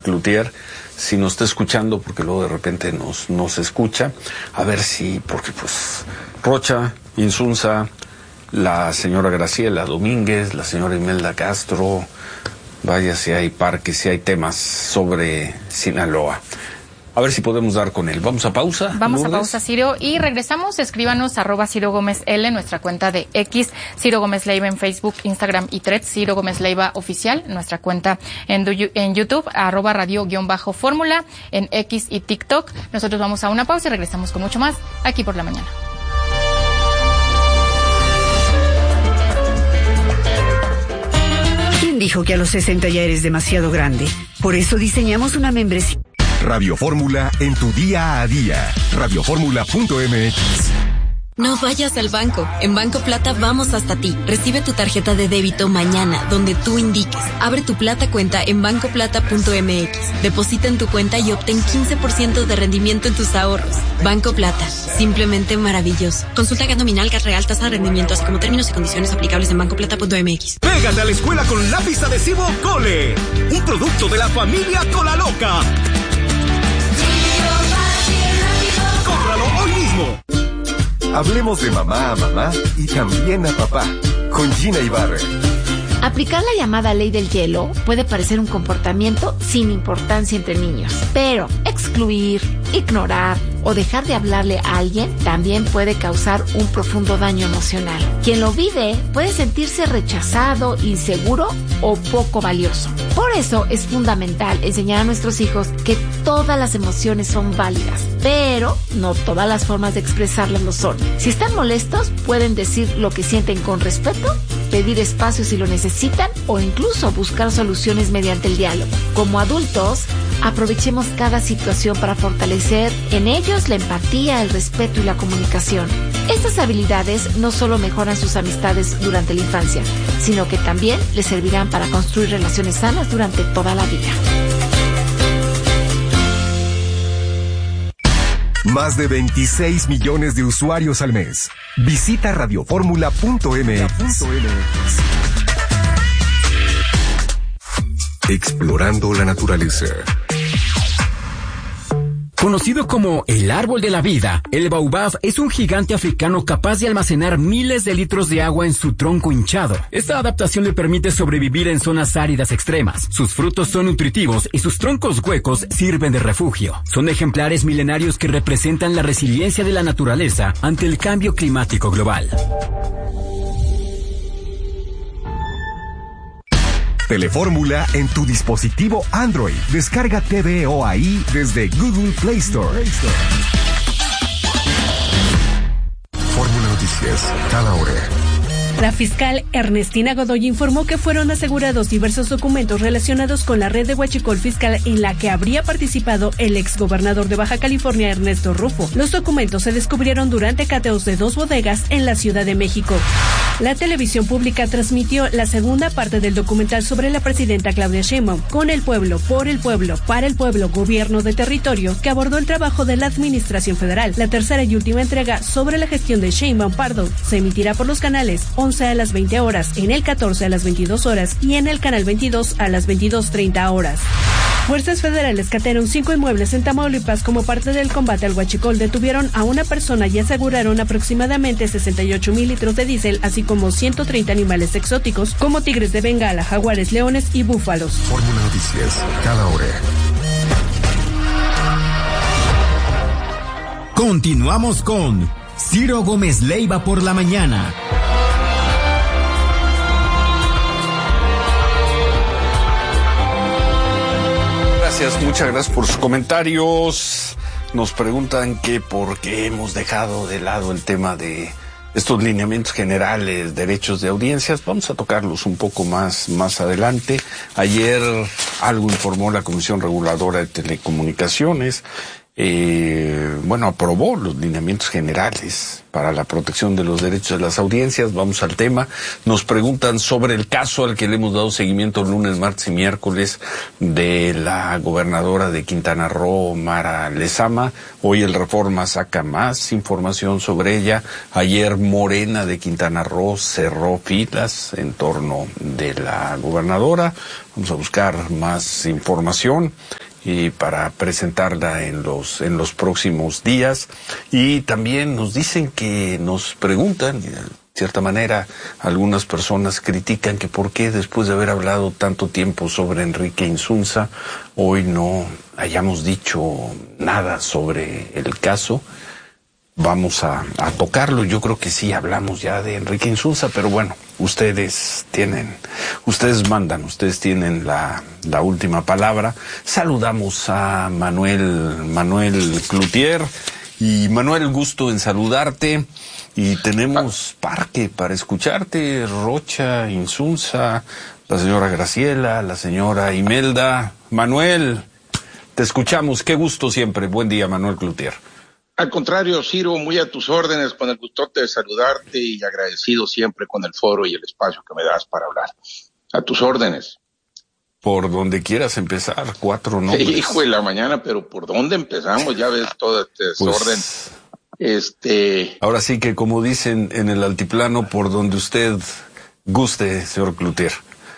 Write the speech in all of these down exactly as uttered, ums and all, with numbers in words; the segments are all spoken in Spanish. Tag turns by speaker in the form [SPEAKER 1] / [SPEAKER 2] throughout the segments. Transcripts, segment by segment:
[SPEAKER 1] Cloutier, si nos está escuchando, porque luego de repente nos, nos escucha, a ver si, porque pues Rocha, Insunza, la señora Graciela Domínguez, la señora Imelda Castro, vaya si hay parques, si hay temas sobre Sinaloa. A ver si podemos dar con él. Vamos a pausa.
[SPEAKER 2] Vamos
[SPEAKER 1] Lourdes.
[SPEAKER 2] a pausa, Ciro, y regresamos. Escríbanos arroba Ciro Gómez L, nuestra cuenta de X, Ciro Gómez Leiva en Facebook, Instagram y Threads, Ciro Gómez Leiva Oficial, nuestra cuenta en, en YouTube, arroba radio guión bajo fórmula, en X y TikTok. Nosotros vamos a una pausa y regresamos con mucho más aquí por la mañana.
[SPEAKER 3] ¿Quién dijo que a los sesenta ya eres demasiado grande? Por eso diseñamos una membresía.
[SPEAKER 4] Radio Fórmula en tu día a día. radio fórmula punto m x.
[SPEAKER 5] No vayas al banco. En Banco Plata vamos hasta ti. Recibe tu tarjeta de débito mañana, donde tú indiques. Abre tu Plata cuenta en banco plata punto m x. Deposita en tu cuenta y obtén quince por ciento de rendimiento en tus ahorros. Banco Plata. Simplemente maravilloso. Consulta G A T nominal, G A T real, tasa de rendimiento, así como términos y condiciones aplicables en banco plata punto m x.
[SPEAKER 6] Pégate a la escuela con lápiz adhesivo Cole. Un producto de la familia Cola Loca. Cómpralo hoy mismo.
[SPEAKER 4] Hablemos de mamá a mamá y también a papá, con Gina Ibarra.
[SPEAKER 7] Aplicar la llamada ley del hielo puede parecer un comportamiento sin importancia entre niños, pero excluir, ignorar o dejar de hablarle a alguien también puede causar un profundo daño emocional. Quien lo vive puede sentirse rechazado, inseguro o poco valioso. Por eso es fundamental enseñar a nuestros hijos que todas las emociones son válidas, pero no todas las formas de expresarlas lo son. Si están molestos, pueden decir lo que sienten con respeto, pedir espacio si lo necesitan o incluso buscar soluciones mediante el diálogo. Como adultos, aprovechemos cada situación para fortalecer en ellos la empatía, el respeto y la comunicación. Estas habilidades no solo mejoran sus amistades durante la infancia, sino que también les servirán para construir relaciones sanas durante toda la vida.
[SPEAKER 4] Más de veintiséis millones de usuarios al mes. Visita radio fórmula punto m x. Explorando la naturaleza.
[SPEAKER 8] Conocido como el árbol de la vida, el baobab es un gigante africano capaz de almacenar miles de litros de agua en su tronco hinchado. Esta adaptación le permite sobrevivir en zonas áridas extremas. Sus frutos son nutritivos y sus troncos huecos sirven de refugio. Son ejemplares milenarios que representan la resiliencia de la naturaleza ante el cambio climático global.
[SPEAKER 4] Telefórmula en tu dispositivo Android. Descarga T V O ahí desde Google Play Store. Fórmula Noticias, cada hora.
[SPEAKER 9] La fiscal Ernestina Godoy informó que fueron asegurados diversos documentos relacionados con la red de huachicol fiscal en la que habría participado el exgobernador de Baja California, Ernesto Rufo. Los documentos se descubrieron durante cateos de dos bodegas en la Ciudad de México. La televisión pública transmitió la segunda parte del documental sobre la presidenta Claudia Sheinbaum, Con el pueblo, por el pueblo, para el pueblo, gobierno de territorio, que abordó el trabajo de la administración federal. La tercera y última entrega sobre la gestión de Sheinbaum Pardo se emitirá por los canales once a las veinte horas, en el catorce a las veintidós horas y en el canal veintidós a las veintidós treinta horas. Fuerzas federales catearon cinco inmuebles en Tamaulipas como parte del combate al huachicol. Detuvieron a una persona y aseguraron aproximadamente sesenta y ocho mil litros de diésel, así como ciento treinta animales exóticos como tigres de Bengala, jaguares, leones y búfalos.
[SPEAKER 4] Fórmula Noticias, cada hora.
[SPEAKER 10] Continuamos con Ciro Gómez Leiva por la mañana.
[SPEAKER 1] Gracias, muchas gracias por sus comentarios. Nos preguntan que por qué hemos dejado de lado el tema de estos lineamientos generales, derechos de audiencias. Vamos a tocarlos un poco más, más adelante. Ayer algo informó la Comisión Reguladora de Telecomunicaciones. eh, bueno, aprobó los lineamientos generales para la protección de los derechos de las audiencias. Vamos al tema. Nos preguntan sobre el caso al que le hemos dado seguimiento lunes, martes y miércoles de la gobernadora de Quintana Roo, Mara Lezama. Hoy el Reforma saca más información sobre ella. Ayer Morena de Quintana Roo cerró filas en torno de la gobernadora. Vamos a buscar más información y para presentarla en los en los próximos días. Y también nos dicen que nos preguntan, de cierta manera algunas personas critican que por qué después de haber hablado tanto tiempo sobre Enrique Insunza hoy no hayamos dicho nada sobre el caso. Vamos a, a tocarlo. Yo creo que sí hablamos ya de Enrique Insunza, pero bueno, ustedes tienen, ustedes mandan, ustedes tienen la, la última palabra. Saludamos a Manuel, Manuel Cloutier. Y Manuel, gusto en saludarte. Y tenemos parque para escucharte. Rocha, Insunza, la señora Graciela, la señora Imelda. Manuel, te escuchamos. Qué gusto siempre. Buen día, Manuel Cloutier.
[SPEAKER 11] Al contrario, Ciro, muy a tus órdenes, con el gustote de saludarte y agradecido siempre con el foro y el espacio que me das para hablar. A tus órdenes.
[SPEAKER 1] Por donde quieras empezar, cuatro nombres.
[SPEAKER 11] Hijo de la mañana, pero ¿por dónde empezamos? Ya ves todo este desorden. Pues, este...
[SPEAKER 1] Ahora sí que, como dicen en el altiplano, por donde usted guste, señor Cloutier.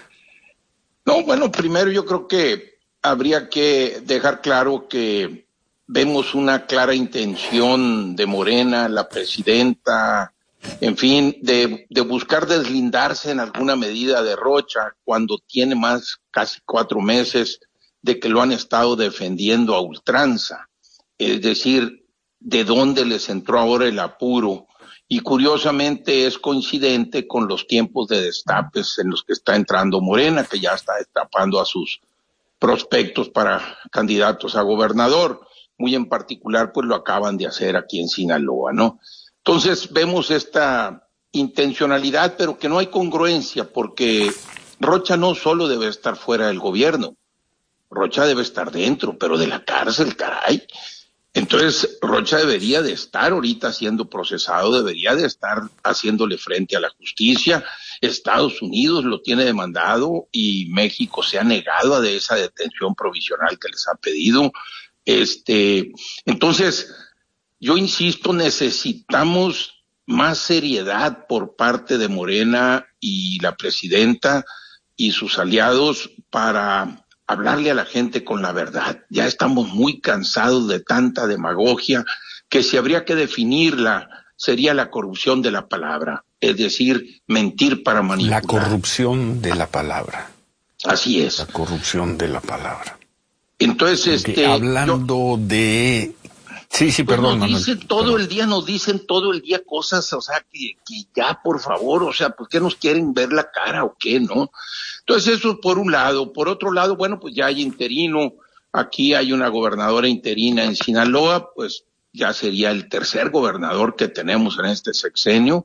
[SPEAKER 11] No, bueno, primero yo creo que habría que dejar claro que vemos una clara intención de Morena, la presidenta, en fin, de, de buscar deslindarse en alguna medida de Rocha cuando tiene más casi cuatro meses de que lo han estado defendiendo a ultranza. Es decir, de dónde les entró ahora el apuro. Y curiosamente es coincidente con los tiempos de destapes en los que está entrando Morena, que ya está destapando a sus prospectos para candidatos a gobernador. Muy en particular, pues lo acaban de hacer aquí en Sinaloa, ¿no? Entonces vemos esta intencionalidad, pero que no hay congruencia, porque Rocha no solo debe estar fuera del gobierno, Rocha debe estar dentro, pero de la cárcel, caray. Entonces Rocha debería de estar ahorita siendo procesado, debería de estar haciéndole frente a la justicia. Estados Unidos lo tiene demandado y México se ha negado a de esa detención provisional que les ha pedido. Este, entonces, yo insisto, necesitamos más seriedad por parte de Morena y la presidenta y sus aliados para hablarle a la gente con la verdad. Ya estamos muy cansados de tanta demagogia que si habría que definirla sería la corrupción de la palabra, es decir, mentir para manipular.
[SPEAKER 1] La corrupción de la palabra.
[SPEAKER 11] Así es.
[SPEAKER 1] La corrupción de la palabra.
[SPEAKER 11] Entonces,
[SPEAKER 1] Porque
[SPEAKER 11] este,
[SPEAKER 1] hablando yo, de, sí, sí,
[SPEAKER 11] pues
[SPEAKER 1] perdón,
[SPEAKER 11] nos
[SPEAKER 1] Manuel,
[SPEAKER 11] dicen todo
[SPEAKER 1] perdón.
[SPEAKER 11] el día, nos dicen todo el día cosas, o sea, que, que ya, por favor, o sea, ¿por qué nos quieren ver la cara o qué, no? Entonces, eso por un lado. Por otro lado, bueno, pues ya hay interino, aquí hay una gobernadora interina en Sinaloa, pues ya sería el tercer gobernador que tenemos en este sexenio,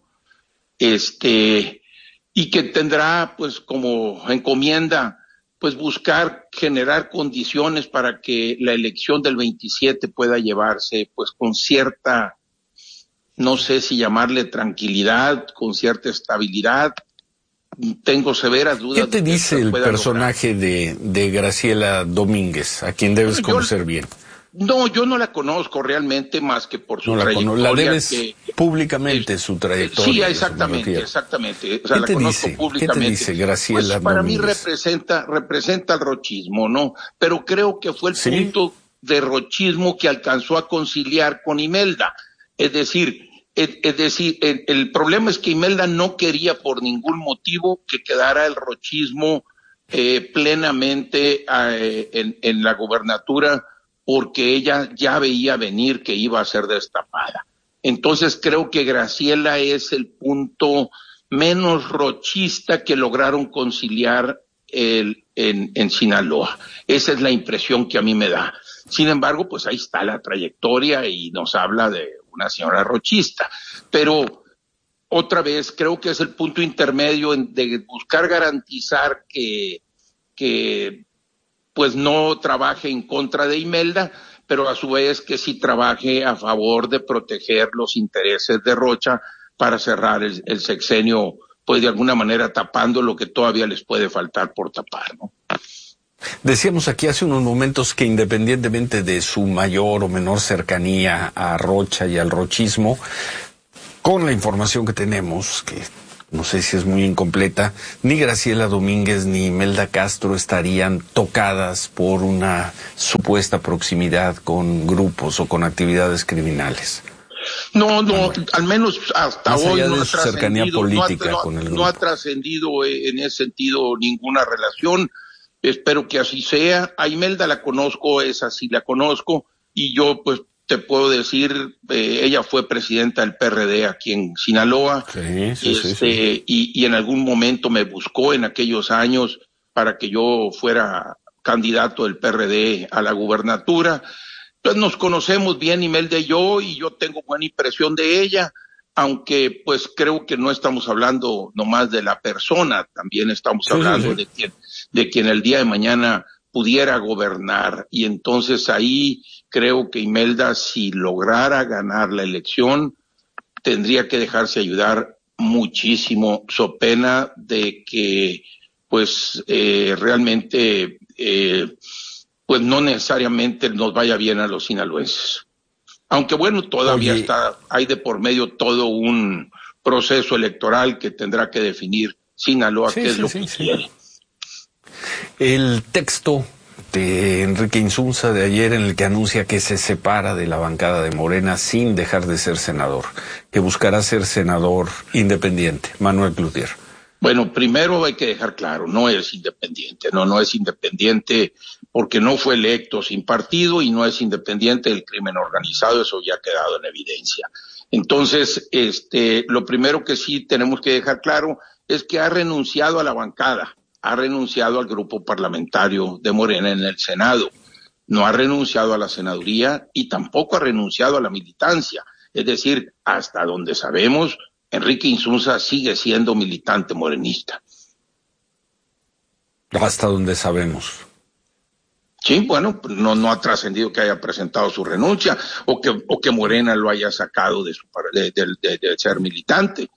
[SPEAKER 11] este, y que tendrá, pues, como encomienda, pues buscar generar condiciones para que la elección del veintisiete pueda llevarse pues con cierta, no sé si llamarle tranquilidad, con cierta estabilidad. Tengo severas dudas.
[SPEAKER 1] ¿Qué te
[SPEAKER 11] de
[SPEAKER 1] dice el personaje de, de Graciela Domínguez, a quien debes bueno, conocer yo, bien?
[SPEAKER 11] No, yo no la conozco realmente más que por su
[SPEAKER 1] no la
[SPEAKER 11] trayectoria.
[SPEAKER 1] La debes
[SPEAKER 11] que,
[SPEAKER 1] públicamente
[SPEAKER 11] eh,
[SPEAKER 1] su trayectoria.
[SPEAKER 11] Sí, exactamente, exactamente. O sea,
[SPEAKER 1] ¿Qué
[SPEAKER 11] la
[SPEAKER 1] te
[SPEAKER 11] conozco
[SPEAKER 1] dice?
[SPEAKER 11] públicamente.
[SPEAKER 1] ¿Qué te dice Graciela
[SPEAKER 11] pues para
[SPEAKER 1] Domínguez?
[SPEAKER 11] mí representa, representa el rochismo, ¿no? Pero creo que fue el
[SPEAKER 1] ¿Sí?
[SPEAKER 11] punto de rochismo que alcanzó a conciliar con Imelda. Es decir, es, es decir, el, el problema es que Imelda no quería por ningún motivo que quedara el rochismo eh, plenamente eh, en, en la gobernatura, porque ella ya veía venir que iba a ser destapada. Entonces creo que Graciela es el punto menos rochista que lograron conciliar el, en, en Sinaloa. Esa es la impresión que a mí me da. Sin embargo, pues ahí está la trayectoria y nos habla de una señora rochista. Pero otra vez creo que es el punto intermedio en, de buscar garantizar que, que pues no trabaje en contra de Imelda, pero a su vez que sí trabaje a favor de proteger los intereses de Rocha para cerrar el, el sexenio, pues de alguna manera tapando lo que todavía les puede faltar por tapar, ¿no?
[SPEAKER 1] Decíamos aquí hace unos momentos que independientemente de su mayor o menor cercanía a Rocha y al rochismo, con la información que tenemos, que no sé si es muy incompleta, ni Graciela Domínguez ni Imelda Castro estarían tocadas por una supuesta proximidad con grupos o con actividades criminales.
[SPEAKER 11] No, no, al menos hasta
[SPEAKER 1] Más
[SPEAKER 11] hoy
[SPEAKER 1] allá
[SPEAKER 11] no
[SPEAKER 1] de
[SPEAKER 11] ha
[SPEAKER 1] su cercanía
[SPEAKER 11] trascendido,
[SPEAKER 1] política
[SPEAKER 11] no ha,
[SPEAKER 1] con el
[SPEAKER 11] no
[SPEAKER 1] grupo.
[SPEAKER 11] ha trascendido en ese sentido ninguna relación. Espero que así sea. A Imelda la conozco, esa sí la conozco, y yo pues te puedo decir, eh, ella fue presidenta del P R D aquí en Sinaloa,
[SPEAKER 1] sí, sí,
[SPEAKER 11] este,
[SPEAKER 1] sí, sí.
[SPEAKER 11] Y, y en algún momento me buscó en aquellos años para que yo fuera candidato del P R D a la gubernatura. Entonces nos conocemos bien Imelda y yo, y yo tengo buena impresión de ella, aunque pues creo que no estamos hablando nomás de la persona, también estamos
[SPEAKER 1] Sí,
[SPEAKER 11] hablando
[SPEAKER 1] sí, sí.
[SPEAKER 11] de quien, de quien el día de mañana pudiera gobernar, y entonces ahí creo que Imelda, si lograra ganar la elección, tendría que dejarse ayudar muchísimo, so pena de que pues eh, realmente eh, pues no necesariamente nos vaya bien a los sinaloenses. Aunque bueno, todavía
[SPEAKER 1] Oye,
[SPEAKER 11] está, hay de por medio todo un proceso electoral que tendrá que definir Sinaloa
[SPEAKER 1] Sí,
[SPEAKER 11] qué es
[SPEAKER 1] sí,
[SPEAKER 11] lo
[SPEAKER 1] sí,
[SPEAKER 11] que
[SPEAKER 1] sí.
[SPEAKER 11] quiere.
[SPEAKER 1] El texto de Enrique Insunza de ayer en el que anuncia que se separa de la bancada de Morena sin dejar de ser senador, que buscará ser senador independiente. Manuel Cloutier.
[SPEAKER 11] Bueno, primero hay que dejar claro, no es independiente, no, no es independiente porque no fue electo sin partido y no es independiente del crimen organizado, eso ya ha quedado en evidencia. Entonces, este, lo primero que sí tenemos que dejar claro es que ha renunciado a la bancada, ha renunciado al grupo parlamentario de Morena en el Senado, no ha renunciado a la senaduría y tampoco ha renunciado a la militancia, es decir, hasta donde sabemos, Enrique Insunza sigue siendo militante morenista.
[SPEAKER 1] Hasta donde sabemos.
[SPEAKER 11] Sí, bueno, no, no ha trascendido que haya presentado su renuncia o que, o que Morena lo haya sacado de, su, de, de, de, de ser militante.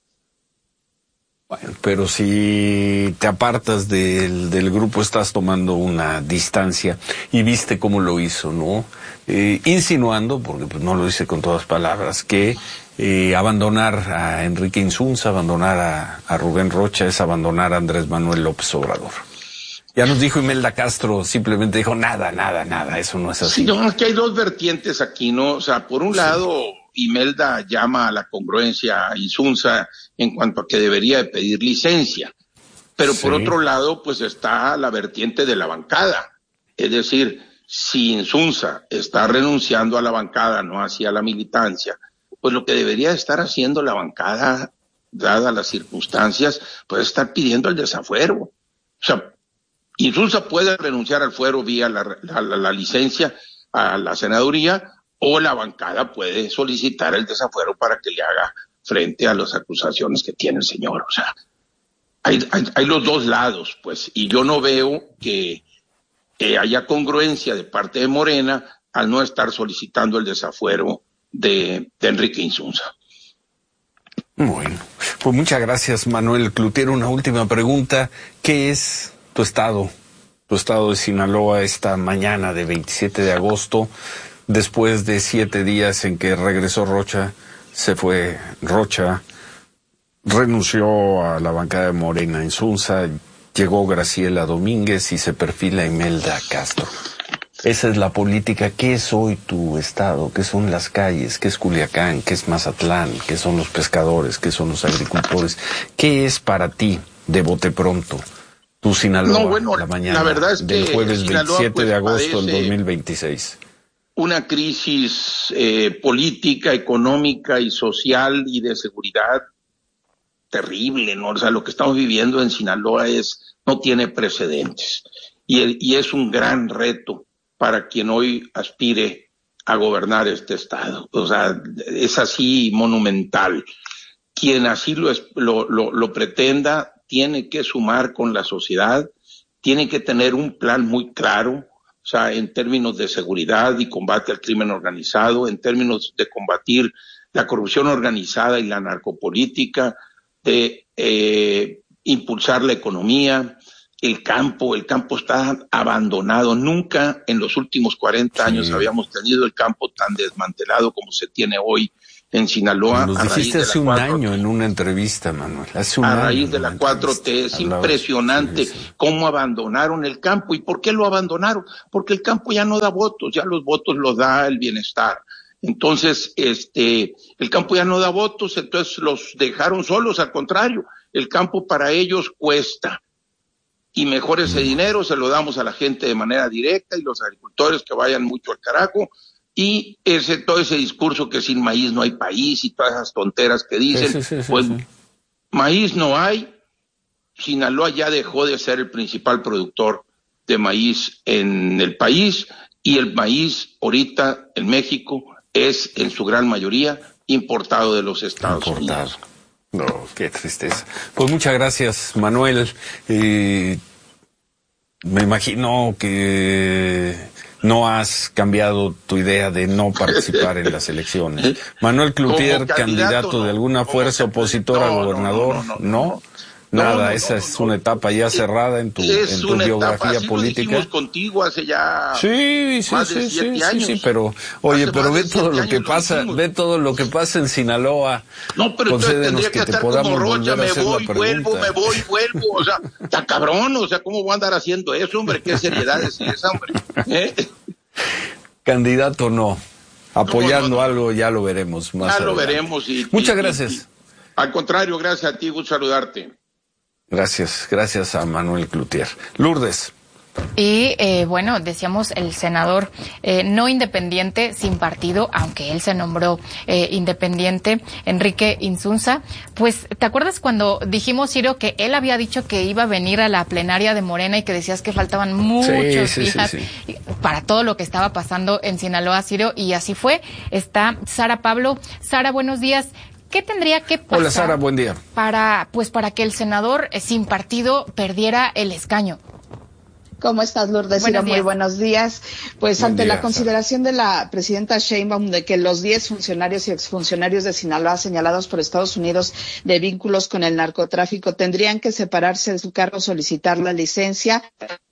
[SPEAKER 1] Bueno, pero si te apartas del, del grupo estás tomando una distancia y viste cómo lo hizo, ¿no? Eh, insinuando, porque pues no lo dice con todas palabras, que eh, abandonar a Enrique Insunza, abandonar a, a Rubén Rocha es abandonar a Andrés Manuel López Obrador. Ya nos dijo Imelda Castro, simplemente dijo nada, nada, nada, eso no es así.
[SPEAKER 11] Sí, no, es que hay dos vertientes aquí, ¿no? O sea, por un sí. lado, Imelda llama a la congruencia a Insunza en cuanto a que debería de pedir licencia, pero sí. por otro lado, pues está la vertiente de la bancada, es decir, si Insunza está renunciando a la bancada, no hacia la militancia, pues lo que debería estar haciendo la bancada, dadas las circunstancias, pues estar pidiendo el desafuero. O sea, Insunza puede renunciar al fuero vía la, la, la, la licencia a la senaduría, o la bancada puede solicitar el desafuero para que le haga frente a las acusaciones que tiene el señor. O sea, hay, hay, hay los dos lados, pues, y yo no veo que, que haya congruencia de parte de Morena al no estar solicitando el desafuero de, de Enrique Insunza.
[SPEAKER 1] Bueno, pues muchas gracias, Manuel Cloutier. Una última pregunta. ¿Qué es tu estado, tu estado de Sinaloa esta mañana de veintisiete de agosto, después de siete días en que regresó Rocha, se fue Rocha, renunció a la bancada de Morena Insunza, llegó Graciela Domínguez y se perfila Imelda Castro? Esa es la política. ¿Qué es hoy tu estado? ¿Qué son las calles? ¿Qué es Culiacán? ¿Qué es Mazatlán? ¿Qué son los pescadores? ¿Qué son los agricultores? ¿Qué es para ti, de bote pronto, tu Sinaloa,
[SPEAKER 11] no, bueno,
[SPEAKER 1] la mañana
[SPEAKER 11] la verdad es
[SPEAKER 1] del
[SPEAKER 11] que
[SPEAKER 1] jueves
[SPEAKER 11] Sinaloa,
[SPEAKER 1] veintisiete
[SPEAKER 11] pues,
[SPEAKER 1] de agosto del dos mil
[SPEAKER 11] padece
[SPEAKER 1] veintiséis?
[SPEAKER 11] Una crisis eh, política, económica y social y de seguridad terrible, ¿no? O sea, lo que estamos viviendo en Sinaloa es, no tiene precedentes. Y, y es un gran reto para quien hoy aspire a gobernar este estado. O sea, es así monumental. Quien así lo, lo, lo, lo pretenda tiene que sumar con la sociedad, tiene que tener un plan muy claro o sea, en términos de seguridad y combate al crimen organizado, en términos de combatir la corrupción organizada y la narcopolítica, de eh, impulsar la economía, el campo. El campo está abandonado. Nunca en los últimos cuarenta años sí. habíamos tenido el campo tan desmantelado como se tiene hoy en Sinaloa.
[SPEAKER 1] Nos dijiste hace un año en una entrevista, Manuel. Hace un
[SPEAKER 11] a
[SPEAKER 1] año
[SPEAKER 11] raíz de la cuatro T. Es impresionante sí, sí. cómo abandonaron el campo. ¿Y por qué lo abandonaron? Porque el campo ya no da votos, ya los votos los da el bienestar. Entonces, este, el campo ya no da votos, entonces los dejaron solos. Al contrario, el campo para ellos cuesta. Y mejor ese dinero se lo damos a la gente de manera directa y los agricultores que vayan mucho al carajo. Y ese todo ese discurso que sin maíz no hay país y todas esas tonteras que dicen, sí, sí, sí, pues sí. maíz no hay. Sinaloa ya dejó de ser el principal productor de maíz en el país, y el maíz ahorita en México es en su gran mayoría importado de los Estados importado. Unidos.
[SPEAKER 1] No, qué tristeza. Pues muchas gracias, Manuel. Eh, me imagino que no has cambiado tu idea de no participar en las elecciones. Manuel Cloutier, candidato, candidato no, de alguna fuerza opositora no, a gobernador, ¿no? no, no, no, no. Nada, no, no, esa no, es no, una etapa ya cerrada en tu, en tu biografía etapa, política.
[SPEAKER 11] Lo contigo hace ya
[SPEAKER 1] sí, sí,
[SPEAKER 11] más
[SPEAKER 1] sí,
[SPEAKER 11] de siete
[SPEAKER 1] sí,
[SPEAKER 11] años.
[SPEAKER 1] sí, sí, pero oye, hace pero ve todo lo que pasa, lo ve todo lo que pasa en Sinaloa.
[SPEAKER 11] No, pero entonces tendría que, que estar como Rocha, me voy, vuelvo, me voy, vuelvo, o sea, está cabrón, o sea, ¿cómo voy a andar haciendo eso, hombre? ¿Qué seriedad es esa, hombre? ¿Eh?
[SPEAKER 1] Candidato no, apoyando no, no, no. algo ya lo veremos más
[SPEAKER 11] Ya
[SPEAKER 1] adelante.
[SPEAKER 11] lo veremos. Y,
[SPEAKER 1] Muchas
[SPEAKER 11] y,
[SPEAKER 1] gracias.
[SPEAKER 11] Y, y, al contrario, gracias a ti, gusto saludarte.
[SPEAKER 1] Gracias, gracias a Manuel Cloutier. Lourdes.
[SPEAKER 2] Y eh, bueno, decíamos el senador eh, no independiente, sin partido, aunque él se nombró eh, independiente, Enrique Insunza. Pues, ¿te acuerdas cuando dijimos, Ciro, que él había dicho que iba a venir a la plenaria de Morena y que decías que faltaban muchos
[SPEAKER 1] sí,
[SPEAKER 2] días
[SPEAKER 1] sí, sí, sí.
[SPEAKER 2] para todo lo que estaba pasando en Sinaloa, Ciro? Y así fue. Está Sara Pablo. Sara, buenos días. ¿Qué tendría que pasar?
[SPEAKER 1] Hola, Sara, buen día.
[SPEAKER 2] Para, pues, para que el senador eh, sin partido perdiera el escaño?
[SPEAKER 12] ¿Cómo estás, Lourdes? Buenos Muy buenos días. Pues Buen ante día, la consideración Sara. de la presidenta Sheinbaum de que los diez funcionarios y exfuncionarios de Sinaloa señalados por Estados Unidos de vínculos con el narcotráfico tendrían que separarse de su cargo, solicitar la licencia,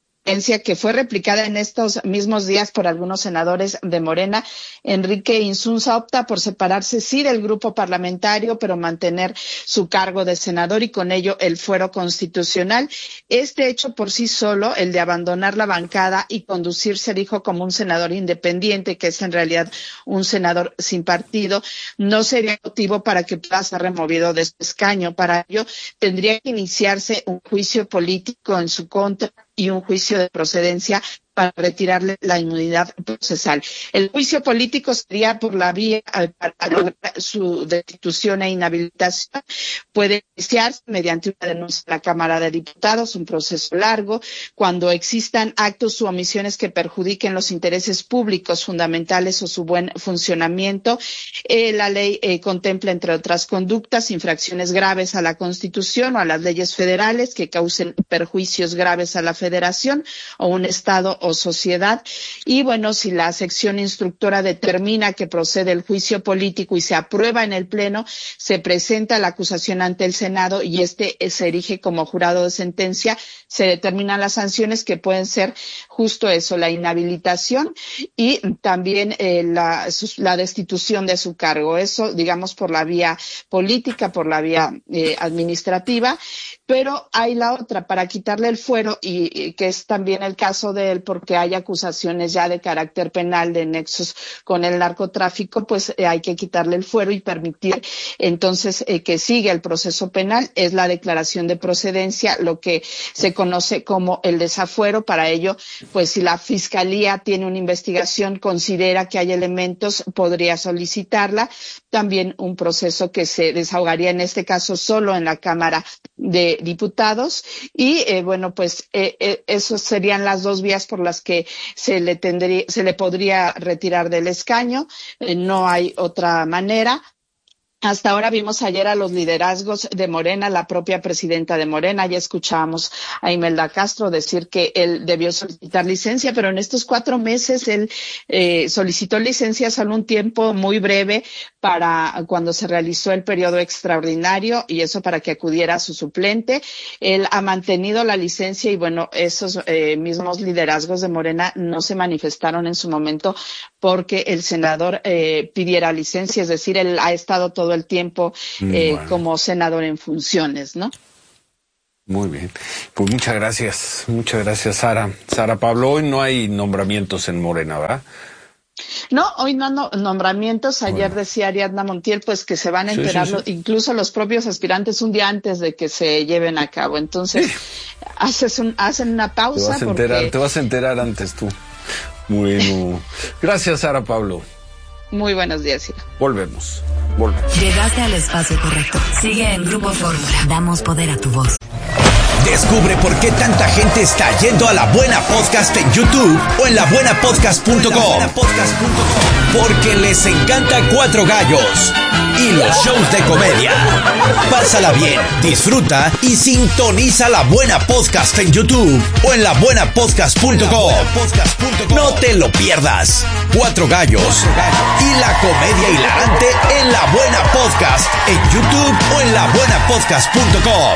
[SPEAKER 12] que fue replicada en estos mismos días por algunos senadores de Morena. Enrique Insunza opta por separarse sí del grupo parlamentario, pero mantener su cargo de senador y con ello el fuero constitucional. Este hecho por sí solo, el de abandonar la bancada y conducirse, dijo, como un senador independiente, que es en realidad un senador sin partido, no sería motivo para que pueda ser removido de su escaño. Para ello tendría que iniciarse un juicio político en su contra y un juicio de procedencia para retirarle la inmunidad procesal. El juicio político sería por la vía para lograr su destitución e inhabilitación. Puede iniciarse mediante una denuncia a la Cámara de Diputados, un proceso largo, cuando existan actos u omisiones que perjudiquen los intereses públicos fundamentales o su buen funcionamiento. Eh, la ley eh, contempla, entre otras conductas, infracciones graves a la Constitución o a las leyes federales que causen perjuicios graves a la Federación o un Estado o sociedad. Y bueno, si la sección instructora determina que procede el juicio político y se aprueba en el Pleno, se presenta la acusación ante el Senado y este se erige como jurado de sentencia. Se determinan las sanciones, que pueden ser justo eso, la inhabilitación y también eh, la, la destitución de su cargo. Eso, digamos, por la vía política, por la vía eh, administrativa. Pero hay la otra, para quitarle el fuero, y, y que es también el caso de él, porque hay acusaciones ya de carácter penal de nexos con el narcotráfico, pues eh, hay que quitarle el fuero y permitir entonces eh, que siga el proceso penal. Es la declaración de procedencia, lo que se conoce como el desafuero. Para ello, pues si la Fiscalía tiene una investigación, considera que hay elementos, podría solicitarla. También un proceso que se desahogaría en este caso solo en la Cámara de Diputados. Y eh, bueno, pues eh, eh, esas serían las dos vías por las que se le tendría, se le podría retirar del escaño. Eh, no hay otra manera. Hasta ahora vimos ayer a los liderazgos de Morena, la propia presidenta de Morena. Ya escuchábamos a Imelda Castro decir que él debió solicitar licencia, pero en estos cuatro meses él eh, solicitó licencia solo un tiempo muy breve para cuando se realizó el periodo extraordinario, y eso para que acudiera a su suplente. Él ha mantenido la licencia y bueno, esos eh, mismos liderazgos de Morena no se manifestaron en su momento porque el senador eh, pidiera licencia, es decir, él ha estado todo el tiempo eh, bueno. como senador en funciones, ¿no?
[SPEAKER 1] Muy bien. Pues muchas gracias. Muchas gracias, Sara. Sara Pablo, hoy no hay nombramientos en Morena, ¿verdad?
[SPEAKER 12] No, hoy no, no nombramientos. Ayer bueno. decía Ariadna Montiel, pues que se van a enterar sí, sí, sí. incluso los propios aspirantes un día antes de que se lleven a cabo. Entonces, sí. haces un, hacen una pausa.
[SPEAKER 1] Te vas a enterar,
[SPEAKER 12] porque...
[SPEAKER 1] te vas a enterar antes tú. Bueno. Gracias, Sara Pablo.
[SPEAKER 12] Muy buenos días, Ciro.
[SPEAKER 1] Volvemos. Volvemos.
[SPEAKER 13] Llegaste al espacio correcto. Sigue en Grupo Fórmula. Damos poder a tu voz.
[SPEAKER 14] Descubre por qué tanta gente está yendo a La Buena Podcast en YouTube o en la buena podcast punto com. Porque les encanta Cuatro Gallos y los shows de comedia. Pásala bien, disfruta y sintoniza La Buena Podcast en YouTube o en la buena podcast punto com. No te lo pierdas. Cuatro Gallos y la comedia hilarante en La Buena Podcast en YouTube o en la buena podcast punto com.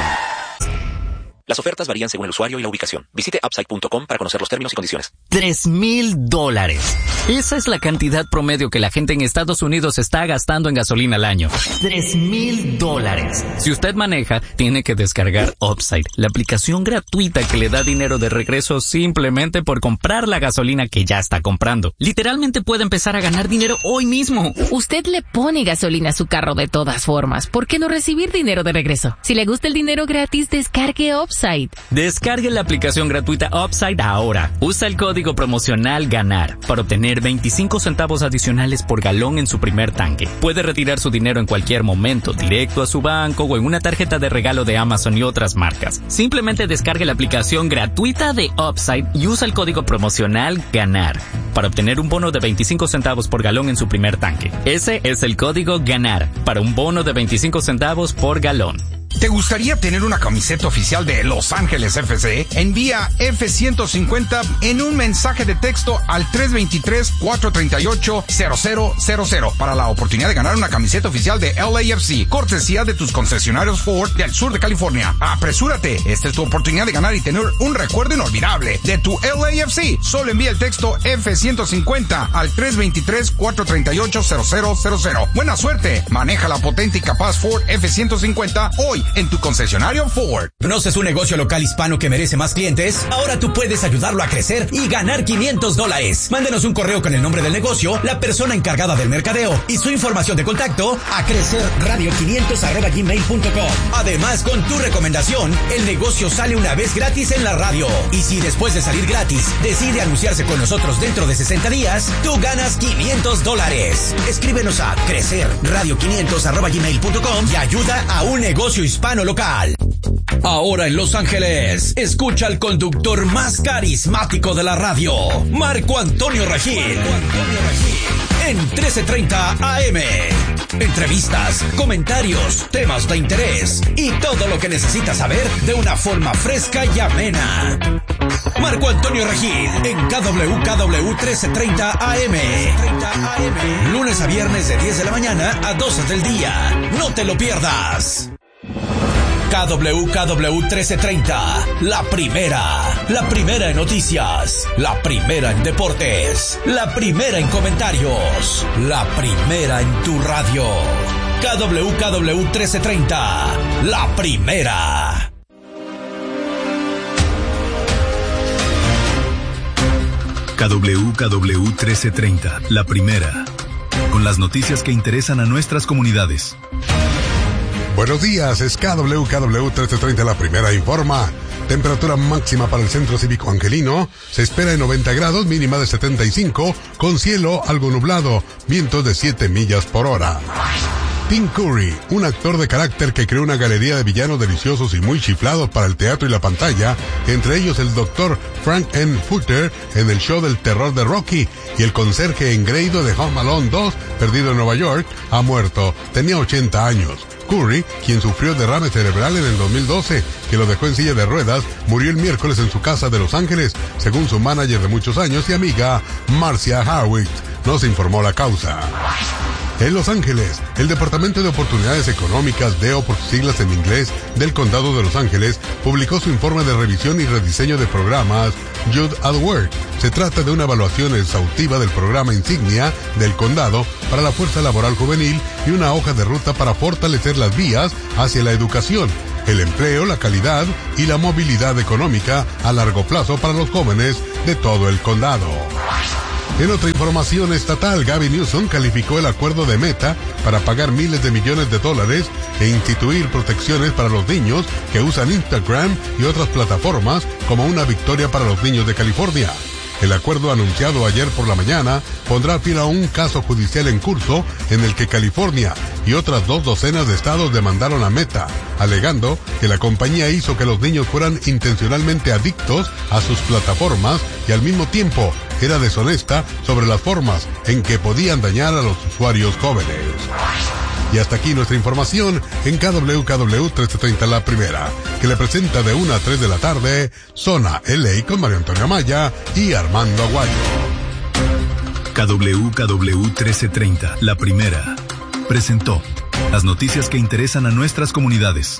[SPEAKER 15] Las ofertas varían según el usuario y la ubicación. Visite upside punto com para conocer los términos y condiciones.
[SPEAKER 16] Tres mil dólares. Esa es la cantidad promedio que la gente en Estados Unidos está gastando en gasolina al año. Tres mil dólares. Si usted maneja, tiene que descargar Upside, la aplicación gratuita que le da dinero de regreso simplemente por comprar la gasolina que ya está comprando. Literalmente puede empezar a ganar dinero hoy mismo.
[SPEAKER 17] Usted le pone gasolina a su carro de todas formas. ¿Por qué no recibir dinero de regreso? Si le gusta el dinero gratis, descargue Upside.
[SPEAKER 16] Descargue la aplicación gratuita Upside ahora. Usa el código promocional GANAR para obtener veinticinco centavos adicionales por galón en su primer tanque. Puede retirar su dinero en cualquier momento, directo a su banco o en una tarjeta de regalo de Amazon y otras marcas. Simplemente descargue la aplicación gratuita de Upside y usa el código promocional GANAR para obtener un bono de veinticinco centavos por galón en su primer tanque. Ese es el código GANAR para un bono de veinticinco centavos por galón.
[SPEAKER 18] ¿Te gustaría tener una camiseta oficial de Los Ángeles F C? Envía F ciento cincuenta en un mensaje de texto al tres dos tres, cuatro tres ocho, cero cero cero cero para la oportunidad de ganar una camiseta oficial de L A F C, cortesía de tus concesionarios Ford del sur de California. ¡Apresúrate! Esta es tu oportunidad de ganar y tener un recuerdo inolvidable de tu L A F C. Solo envía el texto F ciento cincuenta al tres dos tres, cuatro tres ocho, cero cero cero cero. ¡Buena suerte! Maneja la potente y capaz Ford F ciento cincuenta hoy en tu concesionario Ford.
[SPEAKER 14] ¿Conoces un negocio local hispano que merece más clientes? Ahora tú puedes ayudarlo a crecer y ganar quinientos dólares. Mándenos un correo con el nombre del negocio, la persona encargada del mercadeo y su información de contacto a crecerradio quinientos arroba gmail punto com. Además, con tu recomendación, el negocio sale una vez gratis en la radio. Y si después de salir gratis decide anunciarse con nosotros dentro de sesenta días, tú ganas quinientos dólares. Escríbenos a crecerradio quinientos arroba gmail punto com y ayuda a un negocio hispano local. Ahora en Los Ángeles, escucha al conductor más carismático de la radio, Marco Antonio Regil, en trece treinta A M. Entrevistas, comentarios, temas de interés y todo lo que necesitas saber de una forma fresca y amena. Marco Antonio Regil en K W K W trece treinta A M. Lunes a viernes de diez de la mañana a doce del día. No te lo pierdas. K W K W trece treinta, la primera, la primera en noticias, la primera en deportes, la primera en comentarios, la primera en tu radio. K W K W trece treinta, la primera.
[SPEAKER 19] K W K W trece treinta, la primera, con las noticias que interesan a nuestras comunidades.
[SPEAKER 20] Buenos días, es K W K W trece treinta, la primera informa. Temperatura máxima para el Centro Cívico Angelino. Se espera en noventa grados, mínima de setenta y cinco, con cielo algo nublado, vientos de siete millas por hora. Tim Curry, un actor de carácter que creó una galería de villanos deliciosos y muy chiflados para el teatro y la pantalla, entre ellos el doctor Frank N. Futter en el show del terror de Rocky, y el conserje engreído de Home Alone dos, perdido en Nueva York, ha muerto. Tenía ochenta años. Curry, quien sufrió derrame cerebral en el dos mil doce, que lo dejó en silla de ruedas, murió el miércoles en su casa de Los Ángeles, según su manager de muchos años y amiga, Marcia Harwitz. No se informó la causa. En Los Ángeles, el Departamento de Oportunidades Económicas, D E O por sus siglas en inglés, del Condado de Los Ángeles, publicó su informe de revisión y rediseño de programas Youth at Work. Se trata de una evaluación exhaustiva del programa insignia del condado para la fuerza laboral juvenil y una hoja de ruta para fortalecer las vías hacia la educación, el empleo, la calidad y la movilidad económica a largo plazo para los jóvenes de todo el condado. En otra información estatal, Gavin Newsom calificó el acuerdo de Meta para pagar miles de millones de dólares e instituir protecciones para los niños que usan Instagram y otras plataformas como una victoria para los niños de California. El acuerdo anunciado ayer por la mañana pondrá fin a un caso judicial en curso en el que California y otras dos docenas de estados demandaron a Meta, alegando que la compañía hizo que los niños fueran intencionalmente adictos a sus plataformas y al mismo tiempo era deshonesta sobre las formas en que podían dañar a los usuarios jóvenes. Y hasta aquí nuestra información en K W K W trece treinta La Primera, que le presenta de una a tres de la tarde, Zona L A con Mario Antonio Amaya y Armando Aguayo.
[SPEAKER 19] K W K W trece treinta La Primera presentó las noticias que interesan a nuestras comunidades.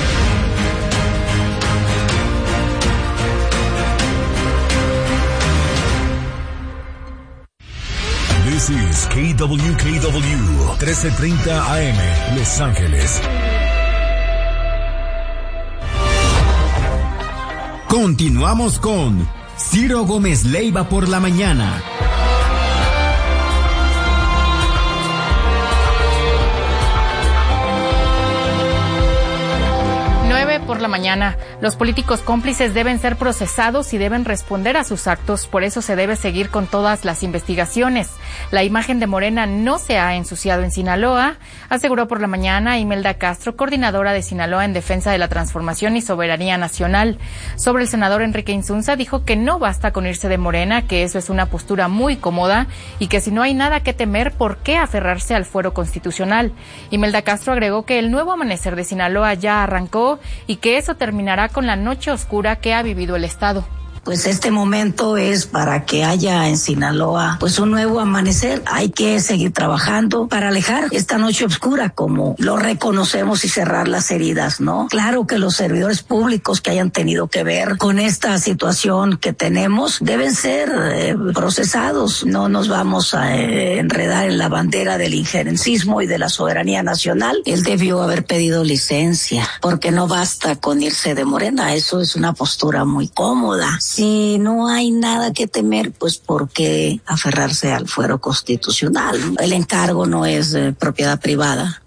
[SPEAKER 10] This is K W K W trece treinta A M, Los Ángeles. Continuamos con Ciro Gómez Leiva por la mañana.
[SPEAKER 2] Por la mañana, los políticos cómplices deben ser procesados y deben responder a sus actos, por eso se debe seguir con todas las investigaciones. La imagen de Morena no se ha ensuciado en Sinaloa, aseguró por la mañana Imelda Castro, coordinadora de Sinaloa en defensa de la transformación y soberanía nacional. Sobre el senador Enrique Insunza, dijo que no basta con irse de Morena, que eso es una postura muy cómoda y que si no hay nada que temer, ¿por qué aferrarse al fuero constitucional? Imelda Castro agregó que el nuevo amanecer de Sinaloa ya arrancó y que eso terminará con la noche oscura que ha vivido el estado.
[SPEAKER 21] Pues este momento es para que haya en Sinaloa pues un nuevo amanecer. Hay que seguir trabajando para alejar esta noche oscura, como lo reconocemos, y cerrar las heridas, ¿no? Claro que los servidores públicos que hayan tenido que ver con esta situación que tenemos deben ser eh, procesados. No nos vamos a eh, enredar en la bandera del injerencismo y de la soberanía nacional. Él debió haber pedido licencia, porque no basta con irse de Morena. Eso es una postura muy cómoda. Si no hay nada que temer, pues ¿por qué aferrarse al fuero constitucional? El encargo no es eh, propiedad privada.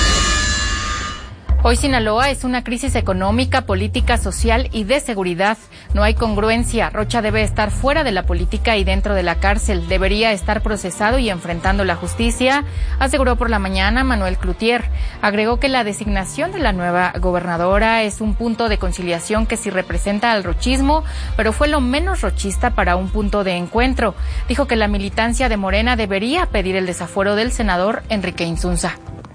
[SPEAKER 2] Hoy Sinaloa es una crisis económica, política, social y de seguridad. No hay congruencia. Rocha debe estar fuera de la política y dentro de la cárcel. Debería estar procesado y enfrentando la justicia, aseguró por la mañana Manuel Cloutier. Agregó que la designación de la nueva gobernadora es un punto de conciliación que sí representa al rochismo, pero fue lo menos rochista para un punto de encuentro. Dijo que la militancia de Morena debería pedir el desafuero del senador Enrique Insunza.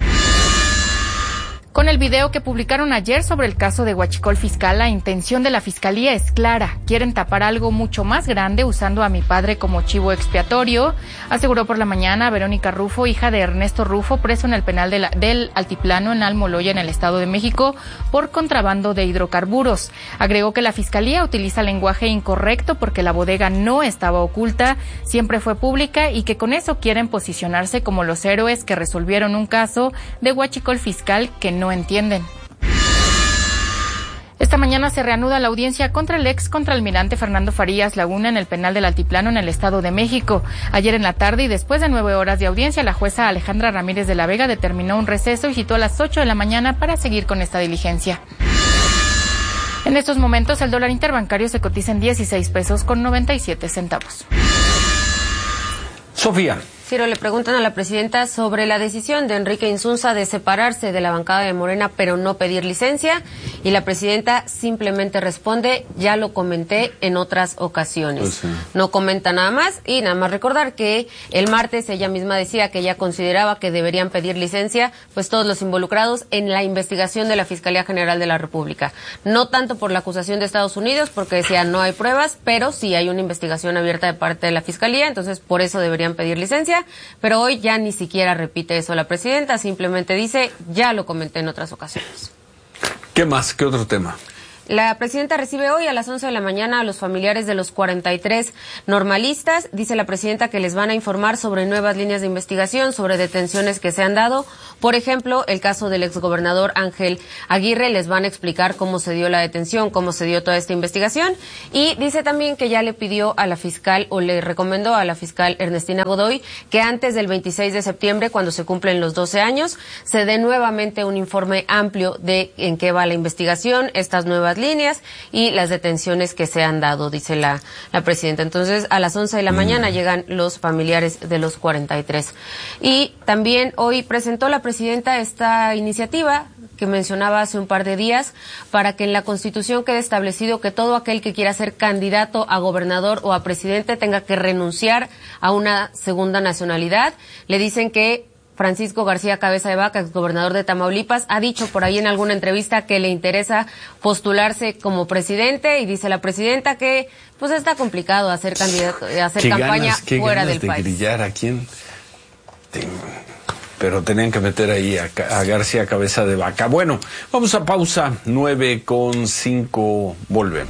[SPEAKER 2] Con el video que publicaron ayer sobre el caso de Huachicol Fiscal, la intención de la Fiscalía es clara. Quieren tapar algo mucho más grande usando a mi padre como chivo expiatorio, aseguró por la mañana Verónica Rufo, hija de Ernesto Rufo, preso en el penal de la, del Altiplano en Almoloya, en el Estado de México, por contrabando de hidrocarburos. Agregó que la Fiscalía utiliza lenguaje incorrecto porque la bodega no estaba oculta, siempre fue pública y que con eso quieren posicionarse como los héroes que resolvieron un caso de Huachicol Fiscal que no entienden. Esta mañana se reanuda la audiencia contra el ex contraalmirante Fernando Farías Laguna en el penal del Altiplano en el Estado de México. Ayer en la tarde y después de nueve horas de audiencia, la jueza Alejandra Ramírez de la Vega determinó un receso y citó a las ocho de la mañana para seguir con esta diligencia. En estos momentos el dólar interbancario se cotiza en dieciséis pesos con noventa y siete centavos.
[SPEAKER 1] Sofía.
[SPEAKER 3] Ciro, le preguntan a la presidenta sobre la decisión de Enrique Insunza de separarse de la bancada de Morena, pero no pedir licencia, y la presidenta simplemente responde, ya lo comenté en otras ocasiones. Pues sí. No comenta nada más, y nada más recordar que el martes ella misma decía que ella consideraba que deberían pedir licencia, pues todos los involucrados en la investigación de la Fiscalía General de la República. No tanto por la acusación de Estados Unidos, porque decía no hay pruebas, pero sí hay una investigación abierta de parte de la Fiscalía, entonces por eso deberían pedir licencia. Pero hoy ya ni siquiera repite eso la presidenta, simplemente dice, ya lo comenté en otras ocasiones.
[SPEAKER 1] ¿Qué más? ¿Qué otro tema?
[SPEAKER 3] La presidenta recibe hoy a las once de la mañana a los familiares de los cuarenta y tres normalistas. Dice la presidenta que les van a informar sobre nuevas líneas de investigación, sobre detenciones que se han dado. Por ejemplo, el caso del exgobernador Ángel Aguirre, les van a explicar cómo se dio la detención, cómo se dio toda esta investigación. Y dice también que ya le pidió a la fiscal, o le recomendó a la fiscal Ernestina Godoy, que antes del veintiséis de septiembre, cuando se cumplen los doce años, se dé nuevamente un informe amplio de en qué va la investigación, estas nuevas líneas y las detenciones que se han dado, dice la, la presidenta. Entonces, a las once de la mañana llegan los familiares de los cuarenta y tres. Y también hoy presentó la presidenta esta iniciativa que mencionaba hace un par de días, para que en la Constitución quede establecido que todo aquel que quiera ser candidato a gobernador o a presidente tenga que renunciar a una segunda nacionalidad. Le dicen que Francisco García Cabeza de Vaca, exgobernador de Tamaulipas, ha dicho por ahí en alguna entrevista que le interesa postularse como presidente, y dice la presidenta que pues está complicado hacer candidato, hacer campaña
[SPEAKER 1] ganas, qué
[SPEAKER 3] fuera
[SPEAKER 1] ganas
[SPEAKER 3] del
[SPEAKER 1] de
[SPEAKER 3] país.
[SPEAKER 1] Grillar a quién, pero tenían que meter ahí a, a García Cabeza de Vaca. Bueno, vamos a pausa, nueve con cinco, volvemos.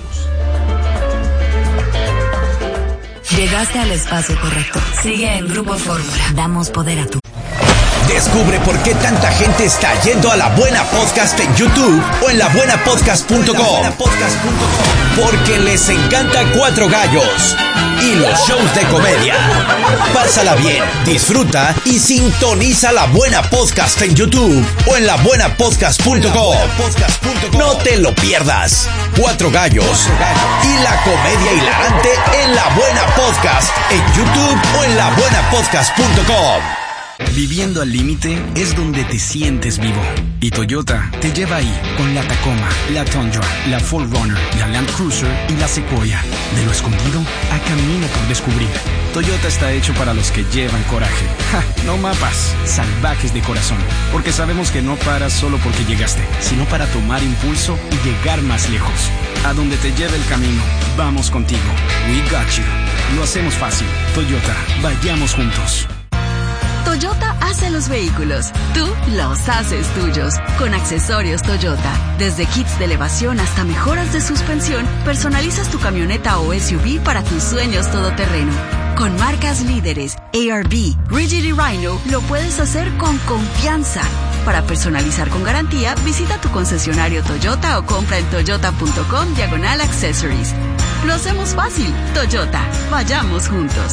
[SPEAKER 13] Llegaste al espacio correcto. Sigue en Grupo Fórmula. Damos poder a tu...
[SPEAKER 14] Descubre por qué tanta gente está yendo a La Buena Podcast en YouTube o en la buena podcast punto com. Porque les encanta Cuatro Gallos y los shows de comedia. Pásala bien, disfruta y sintoniza La Buena Podcast en YouTube o en la buena podcast punto com. No te lo pierdas. Cuatro Gallos y la comedia hilarante en La Buena Podcast en YouTube o en la buena podcast punto com.
[SPEAKER 8] Viviendo al límite es donde te sientes vivo. Y Toyota te lleva ahí con la Tacoma, la Tundra, la cuatro runner, la Land Cruiser y la Sequoia. De lo escondido a camino por descubrir. Toyota está hecho para los que llevan coraje. Ja, no mapas, salvajes de corazón. Porque sabemos que no paras solo porque llegaste, sino para tomar impulso y llegar más lejos. A donde te lleve el camino, vamos contigo. We got you. Lo hacemos fácil. Toyota, vayamos juntos.
[SPEAKER 22] Toyota hace los vehículos, tú los haces tuyos. Con accesorios Toyota, desde kits de elevación hasta mejoras de suspensión, personalizas tu camioneta o S U V para tus sueños todoterreno. Con marcas líderes, A R B, Rigid y Rhino, lo puedes hacer con confianza. Para personalizar con garantía, visita tu concesionario Toyota o compra en toyota punto com diagonal accessories. Lo hacemos fácil. Toyota, vayamos juntos.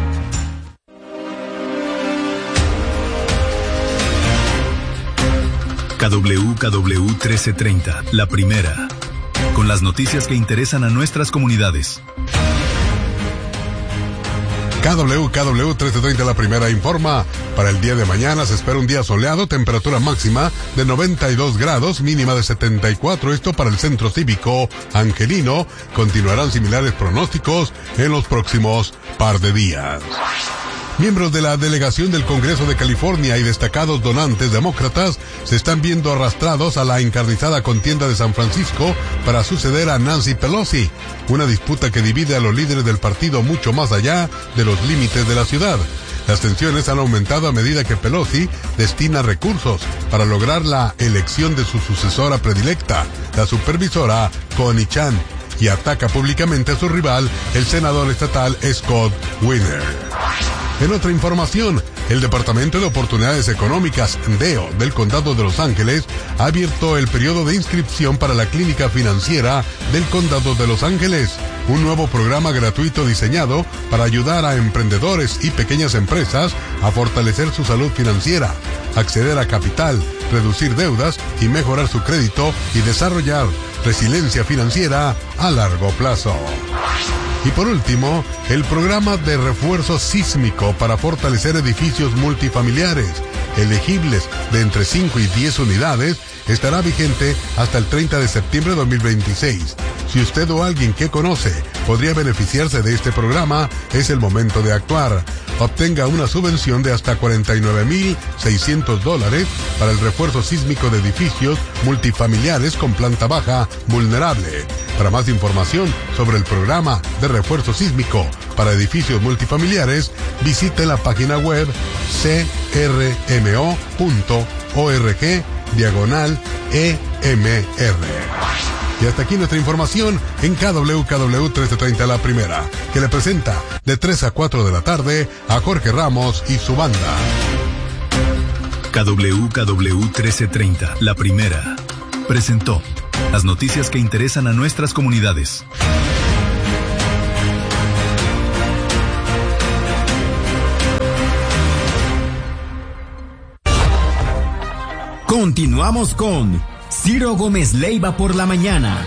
[SPEAKER 19] K W K W trece treinta, la primera, con las noticias que interesan a nuestras comunidades.
[SPEAKER 20] K W K W trece treinta, la primera, informa. Para el día de mañana se espera un día soleado, temperatura máxima de noventa y dos grados, mínima de setenta y cuatro. Esto para el Centro Cívico Angelino. Continuarán similares pronósticos en los próximos par de días. Miembros de la delegación del Congreso de California y destacados donantes demócratas se están viendo arrastrados a la encarnizada contienda de San Francisco para suceder a Nancy Pelosi, una disputa que divide a los líderes del partido mucho más allá de los límites de la ciudad. Las tensiones han aumentado a medida que Pelosi destina recursos para lograr la elección de su sucesora predilecta, la supervisora Connie Chan, y ataca públicamente a su rival, el senador estatal Scott Wiener. En otra información, el Departamento de Oportunidades Económicas, D E O, del Condado de Los Ángeles, ha abierto el periodo de inscripción para la Clínica Financiera del Condado de Los Ángeles, un nuevo programa gratuito diseñado para ayudar a emprendedores y pequeñas empresas a fortalecer su salud financiera, acceder a capital, reducir deudas y mejorar su crédito y desarrollar resiliencia financiera a largo plazo. Y por último, el programa de refuerzo sísmico para fortalecer edificios multifamiliares elegibles de entre cinco y diez unidades estará vigente hasta el treinta de septiembre de dos mil veintiséis. Si usted o alguien que conoce podría beneficiarse de este programa, es el momento de actuar. Obtenga una subvención de hasta cuarenta y nueve mil seiscientos dólares para el refuerzo sísmico de edificios multifamiliares con planta baja vulnerable. Para más información sobre el programa de refuerzo sísmico para edificios multifamiliares, visite la página web c r m o punto org diagonal E M R. Y hasta aquí nuestra información en K W K W trece treinta La Primera, que le presenta de tres a cuatro de la tarde a Jorge Ramos y su banda.
[SPEAKER 19] K W K W trece treinta La Primera presentó las noticias que interesan a nuestras comunidades.
[SPEAKER 8] Continuamos con Ciro Gómez Leiva por la mañana.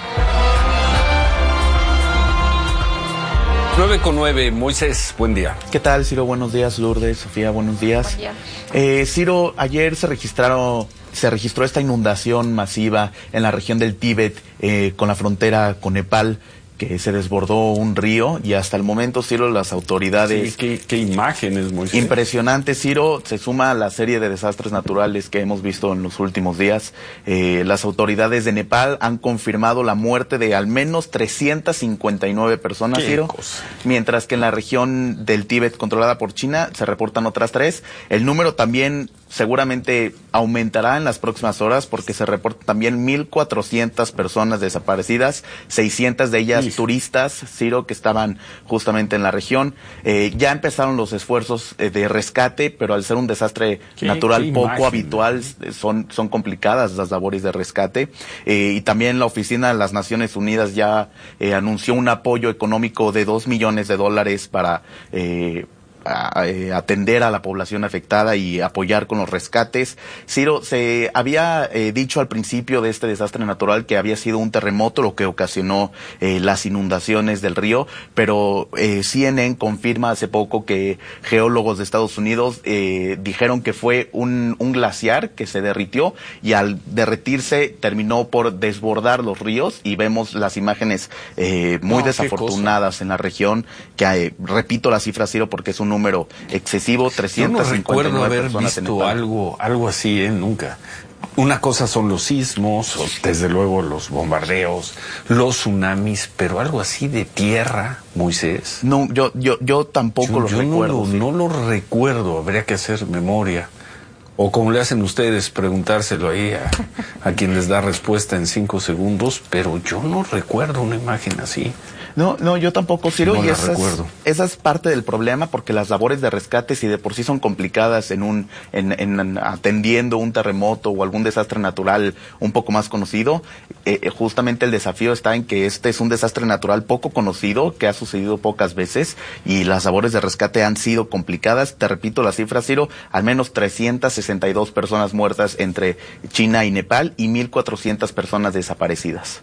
[SPEAKER 1] nueve con nueve, Moisés, buen día.
[SPEAKER 5] ¿Qué tal, Ciro? Buenos días, Lourdes, Sofía, buenos días.
[SPEAKER 2] Buen día.
[SPEAKER 5] Eh, Ciro, ayer se registraron, se registró esta inundación masiva en la región del Tíbet, eh, con la frontera con Nepal, que se desbordó un río y hasta el momento, Ciro, las autoridades...
[SPEAKER 1] Sí, qué, qué imágenes, Moisés.
[SPEAKER 5] Impresionante, Ciro, se suma a la serie de desastres naturales que hemos visto en los últimos días. Eh, las autoridades de Nepal han confirmado la muerte de al menos trescientas cincuenta y nueve personas,
[SPEAKER 1] Qué
[SPEAKER 5] Ciro,
[SPEAKER 1] cosa.
[SPEAKER 5] mientras que en la región del Tíbet controlada por China se reportan otras tres. El número también seguramente aumentará en las próximas horas porque se reportan también mil cuatrocientas personas desaparecidas, seiscientas de ellas sí. turistas, Ciro, que estaban justamente en la región. Eh, ya empezaron los esfuerzos eh, de rescate, pero al ser un desastre
[SPEAKER 1] ¿Qué,
[SPEAKER 5] natural
[SPEAKER 1] qué
[SPEAKER 5] poco
[SPEAKER 1] imagen,
[SPEAKER 5] habitual, eh, son, son complicadas las labores de rescate. Eh, y también la Oficina de las Naciones Unidas ya eh, anunció un apoyo económico de dos millones de dólares para... Eh, A, eh, atender a la población afectada y apoyar con los rescates. Ciro, se había eh, dicho al principio de este desastre natural que había sido un terremoto lo que ocasionó eh, las inundaciones del río, pero eh, C N N confirma hace poco que geólogos de Estados Unidos eh, dijeron que fue un, un glaciar que se derritió y al derretirse terminó por desbordar los ríos y vemos las imágenes eh, muy
[SPEAKER 1] no,
[SPEAKER 5] desafortunadas en la región, que eh, repito la cifra, Ciro, porque es un número excesivo, trescientas cincuenta y nueve personas.
[SPEAKER 1] Yo no recuerdo haber visto algo, algo así, ¿eh? Nunca. Una cosa son los sismos, o desde luego los bombardeos, los tsunamis, pero algo así de tierra, Moisés.
[SPEAKER 5] No, yo, yo, yo tampoco
[SPEAKER 1] yo,
[SPEAKER 5] lo
[SPEAKER 1] yo
[SPEAKER 5] recuerdo.
[SPEAKER 1] No,
[SPEAKER 5] ¿sí?
[SPEAKER 1] no lo recuerdo, habría que hacer memoria. O como le hacen ustedes, preguntárselo ahí a, a quien les da respuesta en cinco segundos, pero yo no recuerdo una imagen así.
[SPEAKER 5] No, no, yo tampoco, Ciro,
[SPEAKER 1] No
[SPEAKER 5] y
[SPEAKER 1] la
[SPEAKER 5] esa es,
[SPEAKER 1] recuerdo.
[SPEAKER 5] esa es parte del problema porque las labores de rescate, si de por sí son complicadas en un, en, en atendiendo un terremoto o algún desastre natural un poco más conocido, eh, justamente el desafío está en que este es un desastre natural poco conocido, que ha sucedido pocas veces y las labores de rescate han sido complicadas. Te repito la cifra, Ciro, al menos trescientas sesenta y dos personas muertas entre China y Nepal y mil cuatrocientas personas desaparecidas.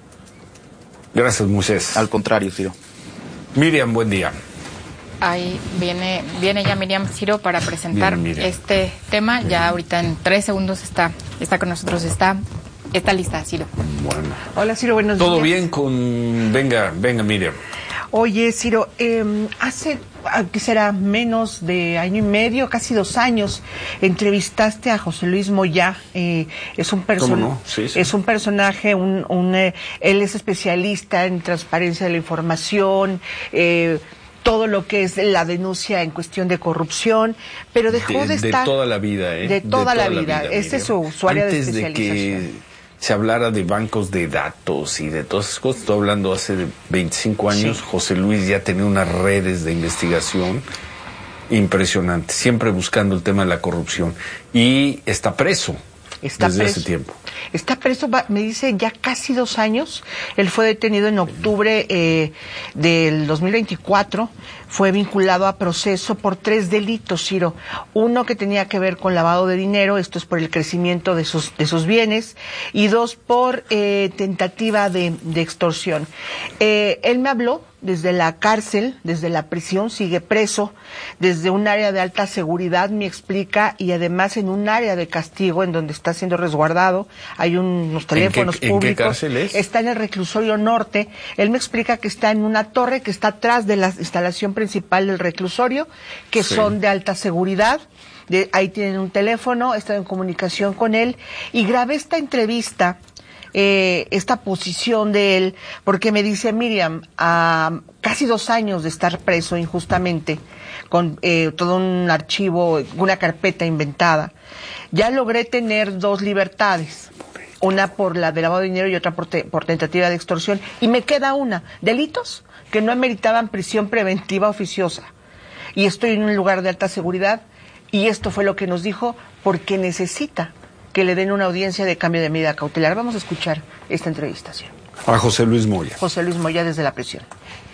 [SPEAKER 1] Gracias, Moisés.
[SPEAKER 5] Al contrario, Ciro.
[SPEAKER 1] Miriam, buen día.
[SPEAKER 2] Ahí viene, viene ya Miriam, Ciro, para presentar
[SPEAKER 1] Bien, Miriam.
[SPEAKER 2] este tema. Bien. Ya ahorita en tres segundos está, está con nosotros, está, está lista, Ciro.
[SPEAKER 1] Bueno.
[SPEAKER 6] Hola, Ciro, buenos días.
[SPEAKER 1] Todo bien con... Venga, venga, Miriam.
[SPEAKER 6] Oye, Ciro, eh, hace, ¿qué será? Menos de año y medio, casi dos años, entrevistaste a José Luis Moyá. Eh, es un person-
[SPEAKER 1] no? sí, sí.
[SPEAKER 6] es un personaje, un, un eh, él es especialista en transparencia de la información, eh, todo lo que es la denuncia en cuestión de corrupción, pero dejó de,
[SPEAKER 1] de
[SPEAKER 6] estar...
[SPEAKER 1] De toda la vida, ¿eh?
[SPEAKER 6] De toda, de toda la, vida.
[SPEAKER 1] vida.
[SPEAKER 6] Este es
[SPEAKER 1] Miriam.
[SPEAKER 6] su, su área
[SPEAKER 1] Antes
[SPEAKER 6] de especialización.
[SPEAKER 1] De que se hablara de bancos de datos y de todas esas cosas, estoy hablando hace veinticinco años, sí. José Luis ya tenía unas redes de investigación impresionantes, siempre buscando el tema de la corrupción. Y está preso.
[SPEAKER 6] Está
[SPEAKER 1] desde
[SPEAKER 6] preso.
[SPEAKER 1] ese tiempo.
[SPEAKER 6] Está preso, me dice, ya casi dos años. Él fue detenido en octubre eh, del dos mil veinticuatro. fue vinculado a proceso por tres delitos, Ciro. Uno que tenía que ver con lavado de dinero, esto es por el crecimiento de sus, de sus bienes, y dos por eh, tentativa de, de extorsión. Eh, él me habló desde la cárcel, desde la prisión, sigue preso, desde un área de alta seguridad, me explica, y además en un área de castigo en donde está siendo resguardado, hay unos teléfonos
[SPEAKER 1] ¿En qué,
[SPEAKER 6] públicos.
[SPEAKER 1] ¿En qué cárcel es?
[SPEAKER 6] Está en el reclusorio norte. Él me explica que está en una torre que está atrás de la instalación principal del reclusorio, que sí. son de alta seguridad. De, ahí tienen un teléfono, estoy en comunicación con él, y grabé esta entrevista, Eh, esta posición de él, porque me dice, Miriam, a casi dos años de estar preso injustamente, con eh, todo un archivo, una carpeta inventada, ya logré tener dos libertades, una por la de lavado de dinero y otra por, te, por tentativa de extorsión, y me queda una, delitos que no ameritaban prisión preventiva oficiosa, y estoy en un lugar de alta seguridad, y esto fue lo que nos dijo, porque necesita que le den una audiencia de cambio de medida cautelar. Vamos a escuchar esta entrevista. ¿Sí?
[SPEAKER 1] A José Luis Moya.
[SPEAKER 6] José Luis Moya desde la prisión.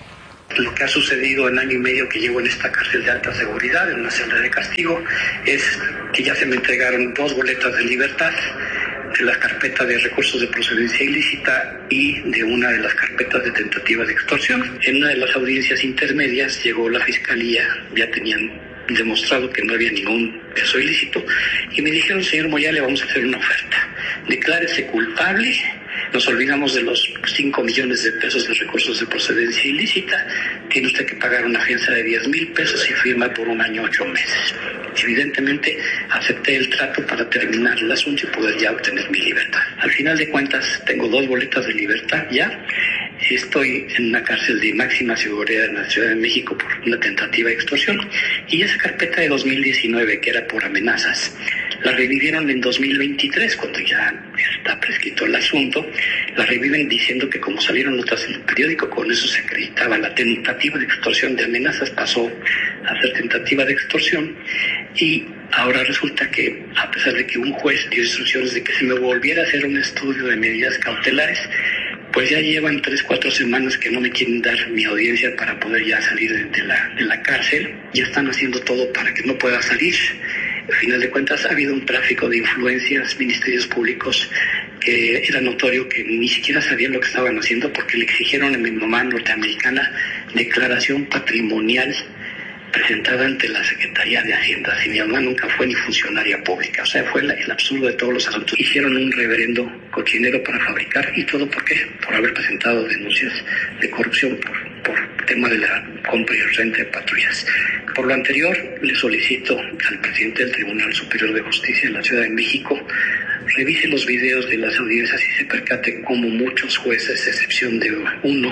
[SPEAKER 7] Lo que ha sucedido en año y medio que llevo en esta cárcel de alta seguridad, en una celda de castigo, es que ya se me entregaron dos boletas de libertad de la carpeta de recursos de procedencia ilícita y de una de las carpetas de tentativa de extorsión. En una de las audiencias intermedias llegó la fiscalía, ya tenían demostrado que no había ningún peso ilícito, y me dijeron, señor Moya, le vamos a hacer una oferta. Declárese culpable, nos olvidamos de los cinco millones de pesos de recursos de procedencia ilícita, tiene usted que pagar una fianza de diez mil pesos y firma por un año ocho meses. Evidentemente acepté el trato para terminar el asunto y poder ya obtener mi libertad. Al final de cuentas tengo dos boletas de libertad ya. Estoy en una cárcel de máxima seguridad en la Ciudad de México por una tentativa de extorsión, y esa carpeta de dos mil diecinueve, que era por amenazas, la revivieron en dos mil veintitrés, cuando ya está prescrito el asunto. La reviven diciendo que como salieron notas en el periódico, con eso se acreditaba la tentativa de extorsión. De amenazas pasó a ser tentativa de extorsión, y ahora resulta que, a pesar de que un juez dio instrucciones de que se me volviera a hacer un estudio de medidas cautelares, pues ya llevan tres, cuatro semanas que no me quieren dar mi audiencia para poder ya salir de, de, la, de la cárcel. Ya están haciendo todo para que no pueda salir. Al final de cuentas ha habido un tráfico de influencias, ministerios públicos, que era notorio que ni siquiera sabían lo que estaban haciendo, porque le exigieron a mi mamá norteamericana declaración patrimonial presentada ante la Secretaría de Hacienda. Si mi mamá nunca fue ni funcionaria pública, o sea, fue la, el absurdo de todos los asuntos. Hicieron un reverendo cochinero para fabricar, y todo ¿por qué? Por haber presentado denuncias de corrupción por, por tema de la compra y renta de patrullas. Por lo anterior, le solicito al presidente del Tribunal Superior de Justicia de la Ciudad de México revise los videos de las audiencias y se percate cómo muchos jueces, a excepción de uno,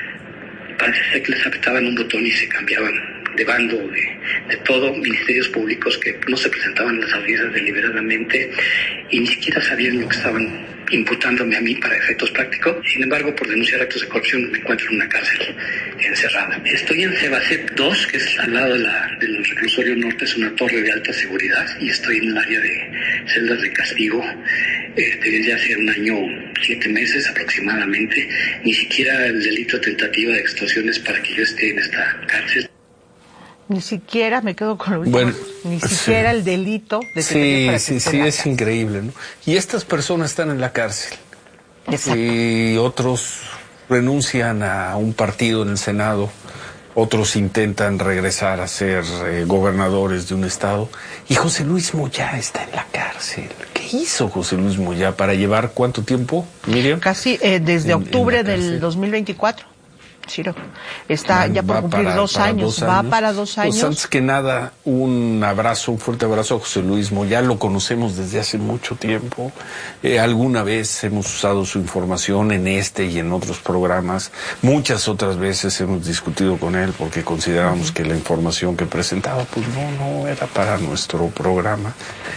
[SPEAKER 7] parece que les apretaban un botón y se cambiaban de bando, de, de todo, ministerios públicos que no se presentaban en las audiencias deliberadamente y ni siquiera sabían lo que estaban imputándome a mí para efectos prácticos. Sin embargo, por denunciar actos de corrupción me encuentro en una cárcel encerrada. Estoy en Cebacep dos, que es al lado de la, del reclusorio norte, es una torre de alta seguridad, y estoy en el área de celdas de castigo este, desde hace un año, siete meses aproximadamente. Ni siquiera el delito de tentativa de extorsión es para que yo esté en esta cárcel.
[SPEAKER 6] Ni siquiera, me quedo con lo último,
[SPEAKER 1] bueno,
[SPEAKER 6] ni siquiera sí. el delito de
[SPEAKER 1] sí,
[SPEAKER 6] para
[SPEAKER 1] sí, sí, es cárcel. Increíble, ¿no? Y estas personas están en la cárcel.
[SPEAKER 6] Exacto.
[SPEAKER 1] Y otros renuncian a un partido en el Senado, otros intentan regresar a ser eh, gobernadores de un estado. Y José Luis Moya está en la cárcel. ¿Qué hizo José Luis Moya para llevar cuánto tiempo, Miriam?
[SPEAKER 6] Casi eh, desde en, octubre en del dos mil veinticuatro. Ciro, está ya por cumplir para, dos, para años, dos años, va para dos años.
[SPEAKER 1] Pues antes que nada, un abrazo, un fuerte abrazo a José Luis Moya, lo conocemos desde hace mucho tiempo, eh, alguna vez hemos usado su información en este y en otros programas, muchas otras veces hemos discutido con él porque considerábamos uh-huh. que la información que presentaba, pues no, no era para nuestro programa.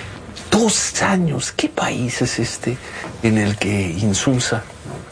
[SPEAKER 1] Dos años, ¿qué país es este en el que Insulza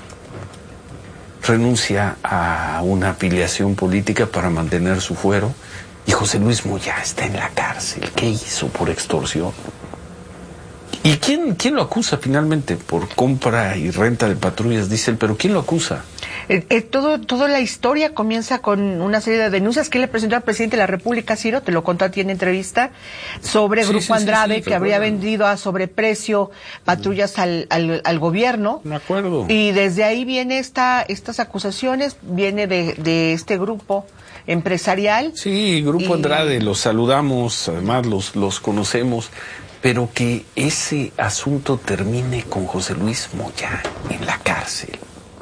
[SPEAKER 1] renuncia a una afiliación política para mantener su fuero, y José Luis Moya está en la cárcel? ¿Qué hizo por extorsión? ¿Y quién, quién lo acusa finalmente? Por compra y renta de patrullas, dice él, pero ¿quién lo acusa?
[SPEAKER 6] Eh, eh, todo, toda la historia comienza con una serie de denuncias que le presentó al presidente de la República, Ciro, te lo contó a ti en entrevista, sobre sí, Grupo sí, Andrade, sí, sí, que habría bueno. vendido a sobreprecio patrullas al, al, al gobierno.
[SPEAKER 1] De acuerdo.
[SPEAKER 6] Y desde ahí viene esta, estas acusaciones, viene de, de este grupo empresarial.
[SPEAKER 1] Sí, Grupo y... Andrade, los saludamos, además los, los conocemos, pero que ese asunto termine con José Luis Moya en la cárcel.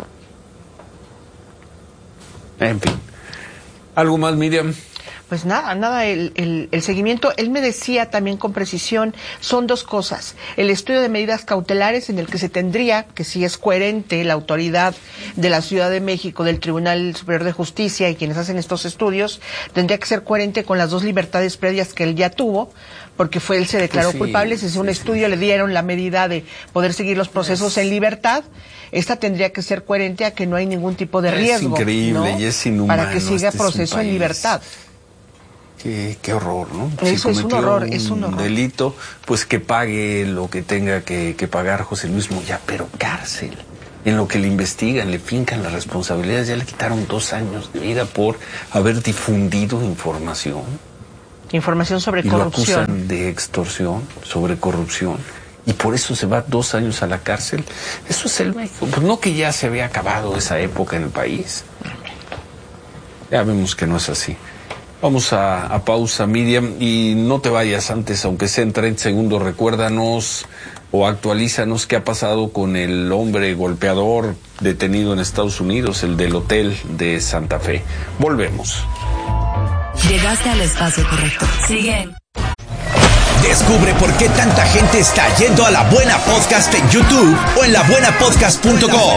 [SPEAKER 1] En fin. ¿Algo más, Miriam?
[SPEAKER 6] Pues nada, nada, el, el, el seguimiento, él me decía también con precisión, son dos cosas. El estudio de medidas cautelares en el que se tendría, que si es coherente la autoridad de la Ciudad de México, del Tribunal Superior de Justicia y quienes hacen estos estudios, tendría que ser coherente con las dos libertades previas que él ya tuvo, porque fue él se declaró sí, culpable, si sí, un sí, estudio sí. le dieron la medida de poder seguir los procesos es... en libertad. Esta tendría que ser coherente a que no hay ningún tipo de riesgo.
[SPEAKER 1] Es increíble, ¿no? Y es inhumano.
[SPEAKER 6] Para que siga
[SPEAKER 1] este
[SPEAKER 6] proceso en libertad.
[SPEAKER 1] Qué, qué horror, ¿no?
[SPEAKER 6] Eso
[SPEAKER 1] si
[SPEAKER 6] es un horror,
[SPEAKER 1] un
[SPEAKER 6] es un horror.
[SPEAKER 1] delito, pues que pague lo que tenga que, que pagar José Luis Moya, pero cárcel. En lo que le investigan, le fincan las responsabilidades, ya le quitaron dos años de vida por haber difundido información.
[SPEAKER 6] Información sobre
[SPEAKER 1] y
[SPEAKER 6] corrupción.
[SPEAKER 1] Lo acusan de extorsión, sobre corrupción. Y por eso se va dos años a la cárcel. Eso es el México. Pues no que ya se había acabado esa época en el país. Ya vemos que no es así. Vamos a, a pausa, Miriam, y no te vayas antes, aunque sea en treinta segundos, recuérdanos o actualízanos qué ha pasado con el hombre golpeador detenido en Estados Unidos, el del hotel de Santa Fe. Volvemos.
[SPEAKER 13] Llegaste al espacio correcto. Sigue en...
[SPEAKER 14] Descubre por qué tanta gente está yendo a La Buena Podcast en YouTube o en la buena podcast punto com.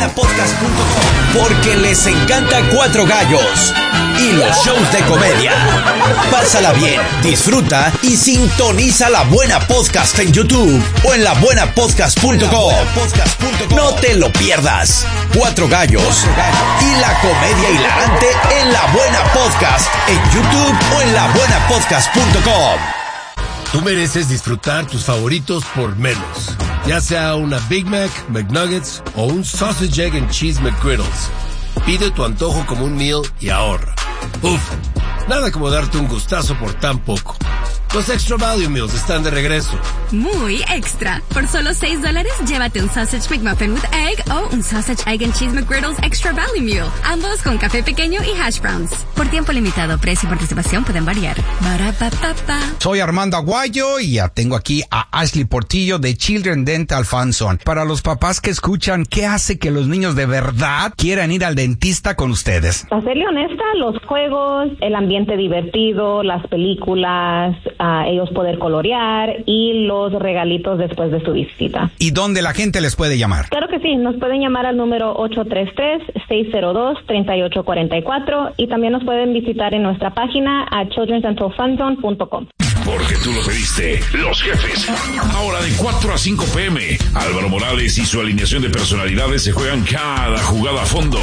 [SPEAKER 14] Porque les encanta Cuatro Gallos y los shows de comedia. Pásala bien, disfruta y sintoniza La Buena Podcast en YouTube o en la buena podcast punto com. No te lo pierdas. Cuatro Gallos y la comedia hilarante en La Buena Podcast en YouTube o en la buena podcast punto com.
[SPEAKER 4] Tú mereces disfrutar tus favoritos por menos, ya sea una Big Mac, McNuggets o un Sausage, Egg and Cheese McGriddles. Pide tu antojo como un meal y ahorra. Uf, nada como darte un gustazo por tan poco. Los Extra Value Meals están de regreso.
[SPEAKER 9] Muy extra. Por solo seis dólares, llévate un Sausage McMuffin with Egg o un Sausage, Egg and Cheese McGriddles Extra Value Meal. Ambos con café pequeño y hash browns. Por tiempo limitado, precio y participación pueden variar. Ba-ra-pa-pa-pa.
[SPEAKER 18] Soy Armando Aguayo y ya tengo aquí a Ashley Portillo de Children Dental Funson. Para los papás que escuchan, ¿qué hace que los niños de verdad quieran ir al dentista con ustedes?
[SPEAKER 23] Para serle honesta, los juegos, el ambiente divertido, las películas, a ellos poder colorear y los regalitos después de su visita.
[SPEAKER 18] ¿Y dónde la gente les puede llamar?
[SPEAKER 23] Claro que sí, nos pueden llamar al número ocho tres tres, seis cero dos, tres ocho cuatro cuatro y también nos pueden visitar en nuestra página a children dental fun zone punto com.
[SPEAKER 10] Porque tú lo pediste, Los Jefes. Ahora de cuatro a cinco pe eme, Álvaro Morales y su alineación de personalidades se juegan cada jugada a fondo.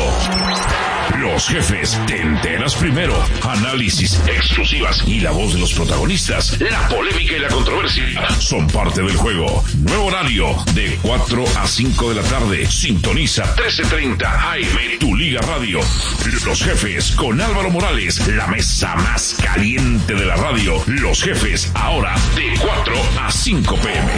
[SPEAKER 10] Los Jefes, te enteras primero. Análisis, exclusivas y la voz de los protagonistas. La polémica y la controversia son parte del juego. Nuevo horario de cuatro a cinco de la tarde. Sintoniza trece treinta A M, tu Liga Radio. Los Jefes con Álvaro Morales, la mesa más caliente de la radio. Los Jefes, ahora de cuatro a cinco pe eme.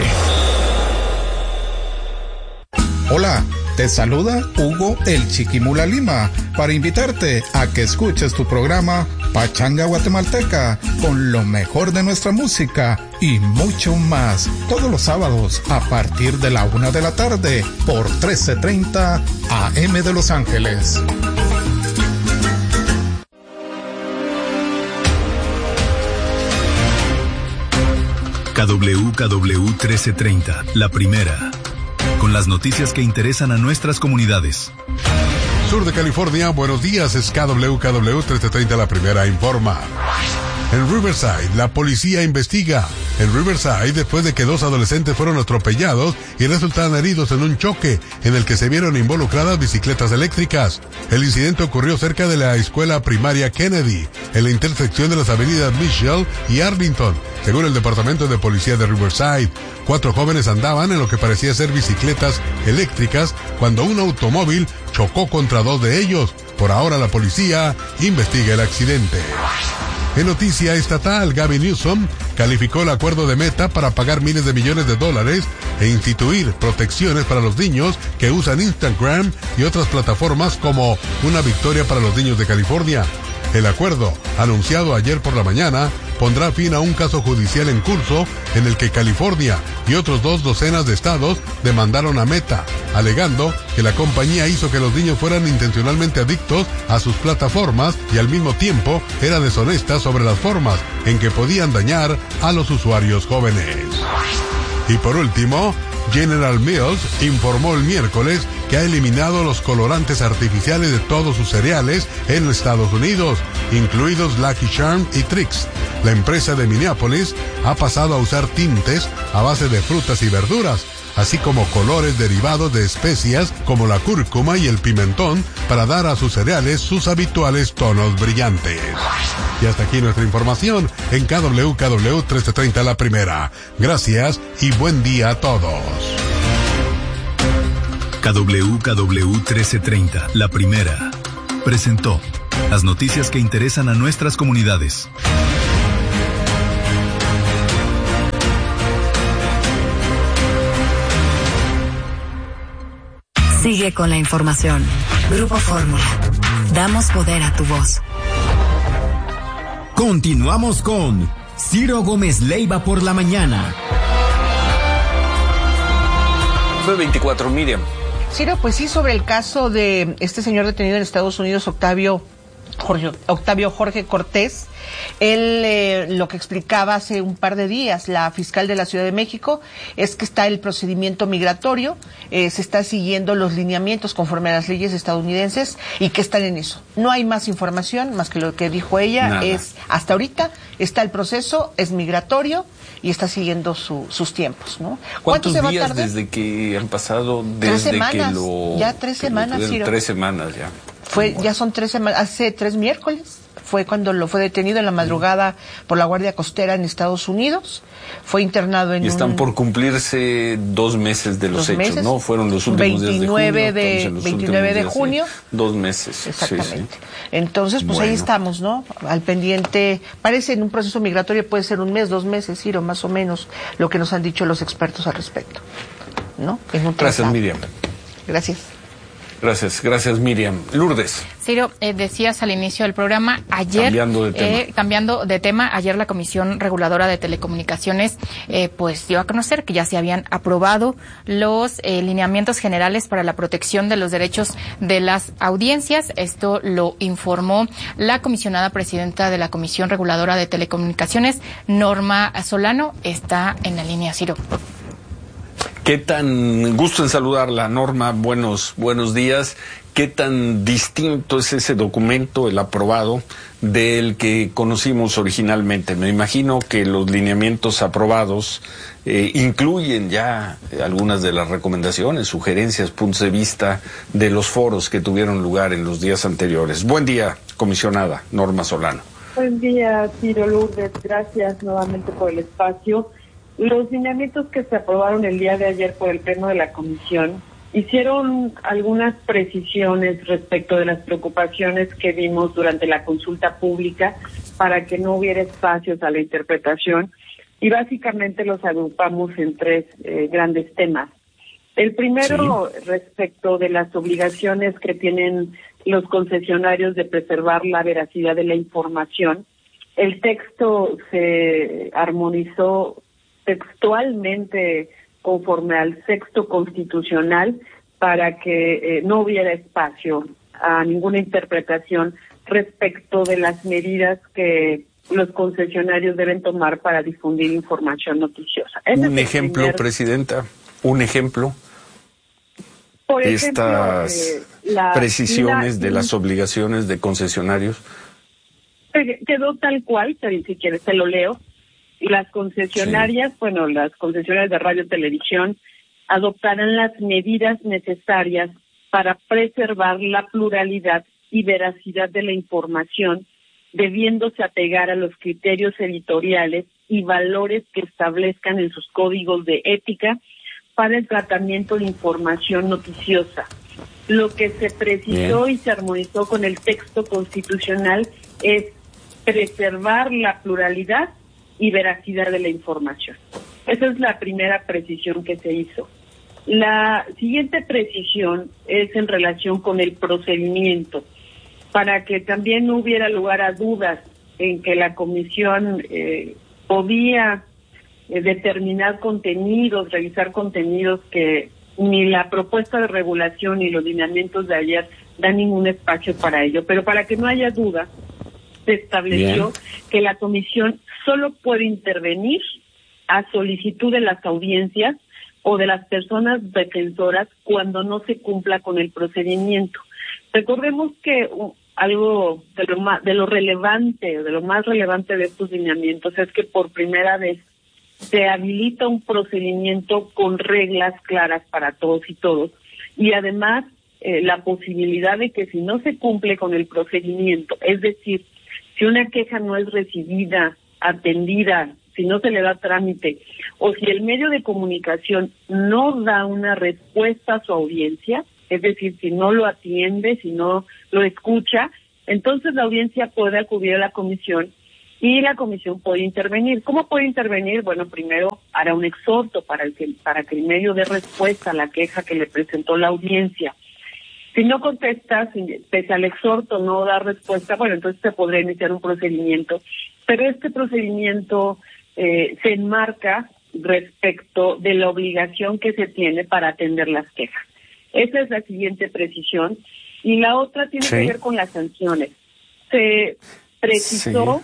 [SPEAKER 24] Hola, te saluda Hugo el Chiquimula Lima para invitarte a que escuches tu programa Pachanga Guatemalteca con lo mejor de nuestra música y mucho más todos los sábados a partir de la una de la tarde por trece treinta A M de Los Ángeles.
[SPEAKER 19] K W K W trece treinta, la primera, con las noticias que interesan a nuestras comunidades.
[SPEAKER 20] Sur de California, buenos días, es K W K W trece treinta, la primera informa. En Riverside, la policía investiga. En Riverside, después de que dos adolescentes fueron atropellados y resultaron heridos en un choque en el que se vieron involucradas bicicletas eléctricas. El incidente ocurrió cerca de la escuela primaria Kennedy, en la intersección de las avenidas Mitchell y Arlington, según el Departamento de Policía de Riverside. Cuatro jóvenes andaban en lo que parecía ser bicicletas eléctricas cuando un automóvil chocó contra dos de ellos. Por ahora la policía investiga el accidente. En noticia estatal, Gavin Newsom calificó el acuerdo de Meta para pagar miles de millones de dólares e instituir protecciones para los niños que usan Instagram y otras plataformas como una victoria para los niños de California. El acuerdo, anunciado ayer por la mañana, pondrá fin a un caso judicial en curso en el que California y otros dos docenas de estados demandaron a Meta, alegando que la compañía hizo que los niños fueran intencionalmente adictos a sus plataformas y al mismo tiempo era deshonesta sobre las formas en que podían dañar a los usuarios jóvenes. Y por último, General Mills informó el miércoles que ha eliminado los colorantes artificiales de todos sus cereales en Estados Unidos, incluidos Lucky Charms y Trix. La empresa de Minneapolis ha pasado a usar tintes a base de frutas y verduras, así como colores derivados de especias como la cúrcuma y el pimentón para dar a sus cereales sus habituales tonos brillantes. Y hasta aquí nuestra información en K W K W trece treinta La Primera. Gracias y buen día a todos.
[SPEAKER 19] K W K W trece treinta La Primera presentó las noticias que interesan a nuestras comunidades.
[SPEAKER 13] Sigue con la información. Grupo Fórmula. Damos poder a tu voz.
[SPEAKER 8] Continuamos con Ciro Gómez Leiva por la mañana.
[SPEAKER 1] Fue veinticuatro, Miriam.
[SPEAKER 6] Ciro, pues sí, sobre el caso de este señor detenido en Estados Unidos, Octavio Jorge, Octavio Jorge Cortés. Él eh, lo que explicaba hace un par de días la fiscal de la Ciudad de México es que está el procedimiento migratorio, eh, se está siguiendo los lineamientos conforme a las leyes estadounidenses y que están en eso. No hay más información más que lo que dijo ella. Nada. Es hasta ahorita está el proceso, es migratorio y está siguiendo su, sus tiempos, ¿no?
[SPEAKER 1] ¿Cuántos se días va a desde que han pasado? Desde
[SPEAKER 6] tres semanas,
[SPEAKER 1] que lo,
[SPEAKER 6] ya tres semanas,
[SPEAKER 1] Ciro. Tres semanas ya.
[SPEAKER 6] Fue, ya son tres semanas, hace tres miércoles fue cuando lo fue detenido en la madrugada por la Guardia Costera en Estados Unidos. Fue internado en
[SPEAKER 1] y están
[SPEAKER 6] un,
[SPEAKER 1] por cumplirse dos meses de los hechos, meses, ¿no? Fueron los últimos
[SPEAKER 6] veintinueve
[SPEAKER 1] días de junio.
[SPEAKER 6] De, veintinueve de junio.
[SPEAKER 1] Sí, dos meses.
[SPEAKER 6] Exactamente.
[SPEAKER 1] Sí, sí.
[SPEAKER 6] Entonces, pues bueno, ahí estamos, ¿no? Al pendiente. Parece en un proceso migratorio puede ser un mes, dos meses, Ciro, más o menos, lo que nos han dicho los expertos al respecto, ¿no? En un
[SPEAKER 1] Gracias, Miriam.
[SPEAKER 6] Gracias.
[SPEAKER 1] Gracias, gracias Miriam. Lourdes.
[SPEAKER 2] Ciro, eh, decías al inicio del programa, ayer,
[SPEAKER 1] cambiando de tema,
[SPEAKER 2] eh, cambiando de tema ayer la Comisión Reguladora de Telecomunicaciones eh, pues dio a conocer que ya se habían aprobado los eh, lineamientos generales para la protección de los derechos de las audiencias. Esto lo informó la comisionada presidenta de la Comisión Reguladora de Telecomunicaciones, Norma Solano. Está en la línea, Ciro.
[SPEAKER 1] ¿Qué tan, gusto en saludarla, Norma, buenos, buenos días. ¿Qué tan distinto es ese documento, el aprobado, del que conocimos originalmente? Me imagino que los lineamientos aprobados eh, incluyen ya algunas de las recomendaciones, sugerencias, puntos de vista de los foros que tuvieron lugar en los días anteriores. Buen día, comisionada Norma Solano.
[SPEAKER 11] Buen día, Ciro, Lourdes. Gracias nuevamente por el espacio. Los lineamientos que se aprobaron el día de ayer por el Pleno de la Comisión hicieron algunas precisiones respecto de las preocupaciones que vimos durante la consulta pública para que no hubiera espacios a la interpretación y básicamente los agrupamos en tres eh, grandes temas. El primero, sí, respecto de las obligaciones que tienen los concesionarios de preservar la veracidad de la información. El texto se armonizó textualmente conforme al sexto constitucional para que eh, no hubiera espacio a ninguna interpretación respecto de las medidas que los concesionarios deben tomar para difundir información noticiosa.
[SPEAKER 1] Ese un ejemplo, primer... Presidenta, un ejemplo.
[SPEAKER 11] Por
[SPEAKER 1] ejemplo, estas
[SPEAKER 11] eh, la,
[SPEAKER 1] precisiones
[SPEAKER 11] la,
[SPEAKER 1] de las obligaciones de concesionarios.
[SPEAKER 11] Quedó tal cual, si quieres te lo leo. Las concesionarias, sí. bueno, las concesionarias de radio y televisión adoptarán las medidas necesarias para preservar la pluralidad y veracidad de la información, debiéndose apegar a los criterios editoriales y valores que establezcan en sus códigos de ética para el tratamiento de información noticiosa. Lo que se precisó Bien. y se armonizó con el texto constitucional es preservar la pluralidad y veracidad de la información. Esa es la primera precisión que se hizo. La siguiente precisión es en relación con el procedimiento, para que también no hubiera lugar a dudas en que la comisión eh, podía eh, determinar contenidos, revisar contenidos que ni la propuesta de regulación ni los lineamientos de ayer dan ningún espacio para ello. Pero para que no haya duda, se estableció Bien. que la comisión solo puede intervenir a solicitud de las audiencias o de las personas defensoras cuando no se cumpla con el procedimiento. Recordemos que uh, algo de lo más, de lo relevante, de lo más relevante de estos lineamientos es que por primera vez se habilita un procedimiento con reglas claras para todos y todos, y además eh, la posibilidad de que si no se cumple con el procedimiento, es decir, si una queja no es recibida, atendida, si no se le da trámite, o si el medio de comunicación no da una respuesta a su audiencia, es decir, si no lo atiende, si no lo escucha, entonces la audiencia puede acudir a la comisión y la comisión puede intervenir. ¿Cómo puede intervenir? Bueno, primero hará un exhorto para, el que, para que el medio dé respuesta a la queja que le presentó la audiencia. Si no contesta, si, pese al exhorto no da respuesta, bueno, entonces se podrá iniciar un procedimiento, pero este procedimiento eh, se enmarca respecto de la obligación que se tiene para atender las quejas. Esa es la siguiente precisión. Y la otra tiene sí. que ver con las sanciones. Se precisó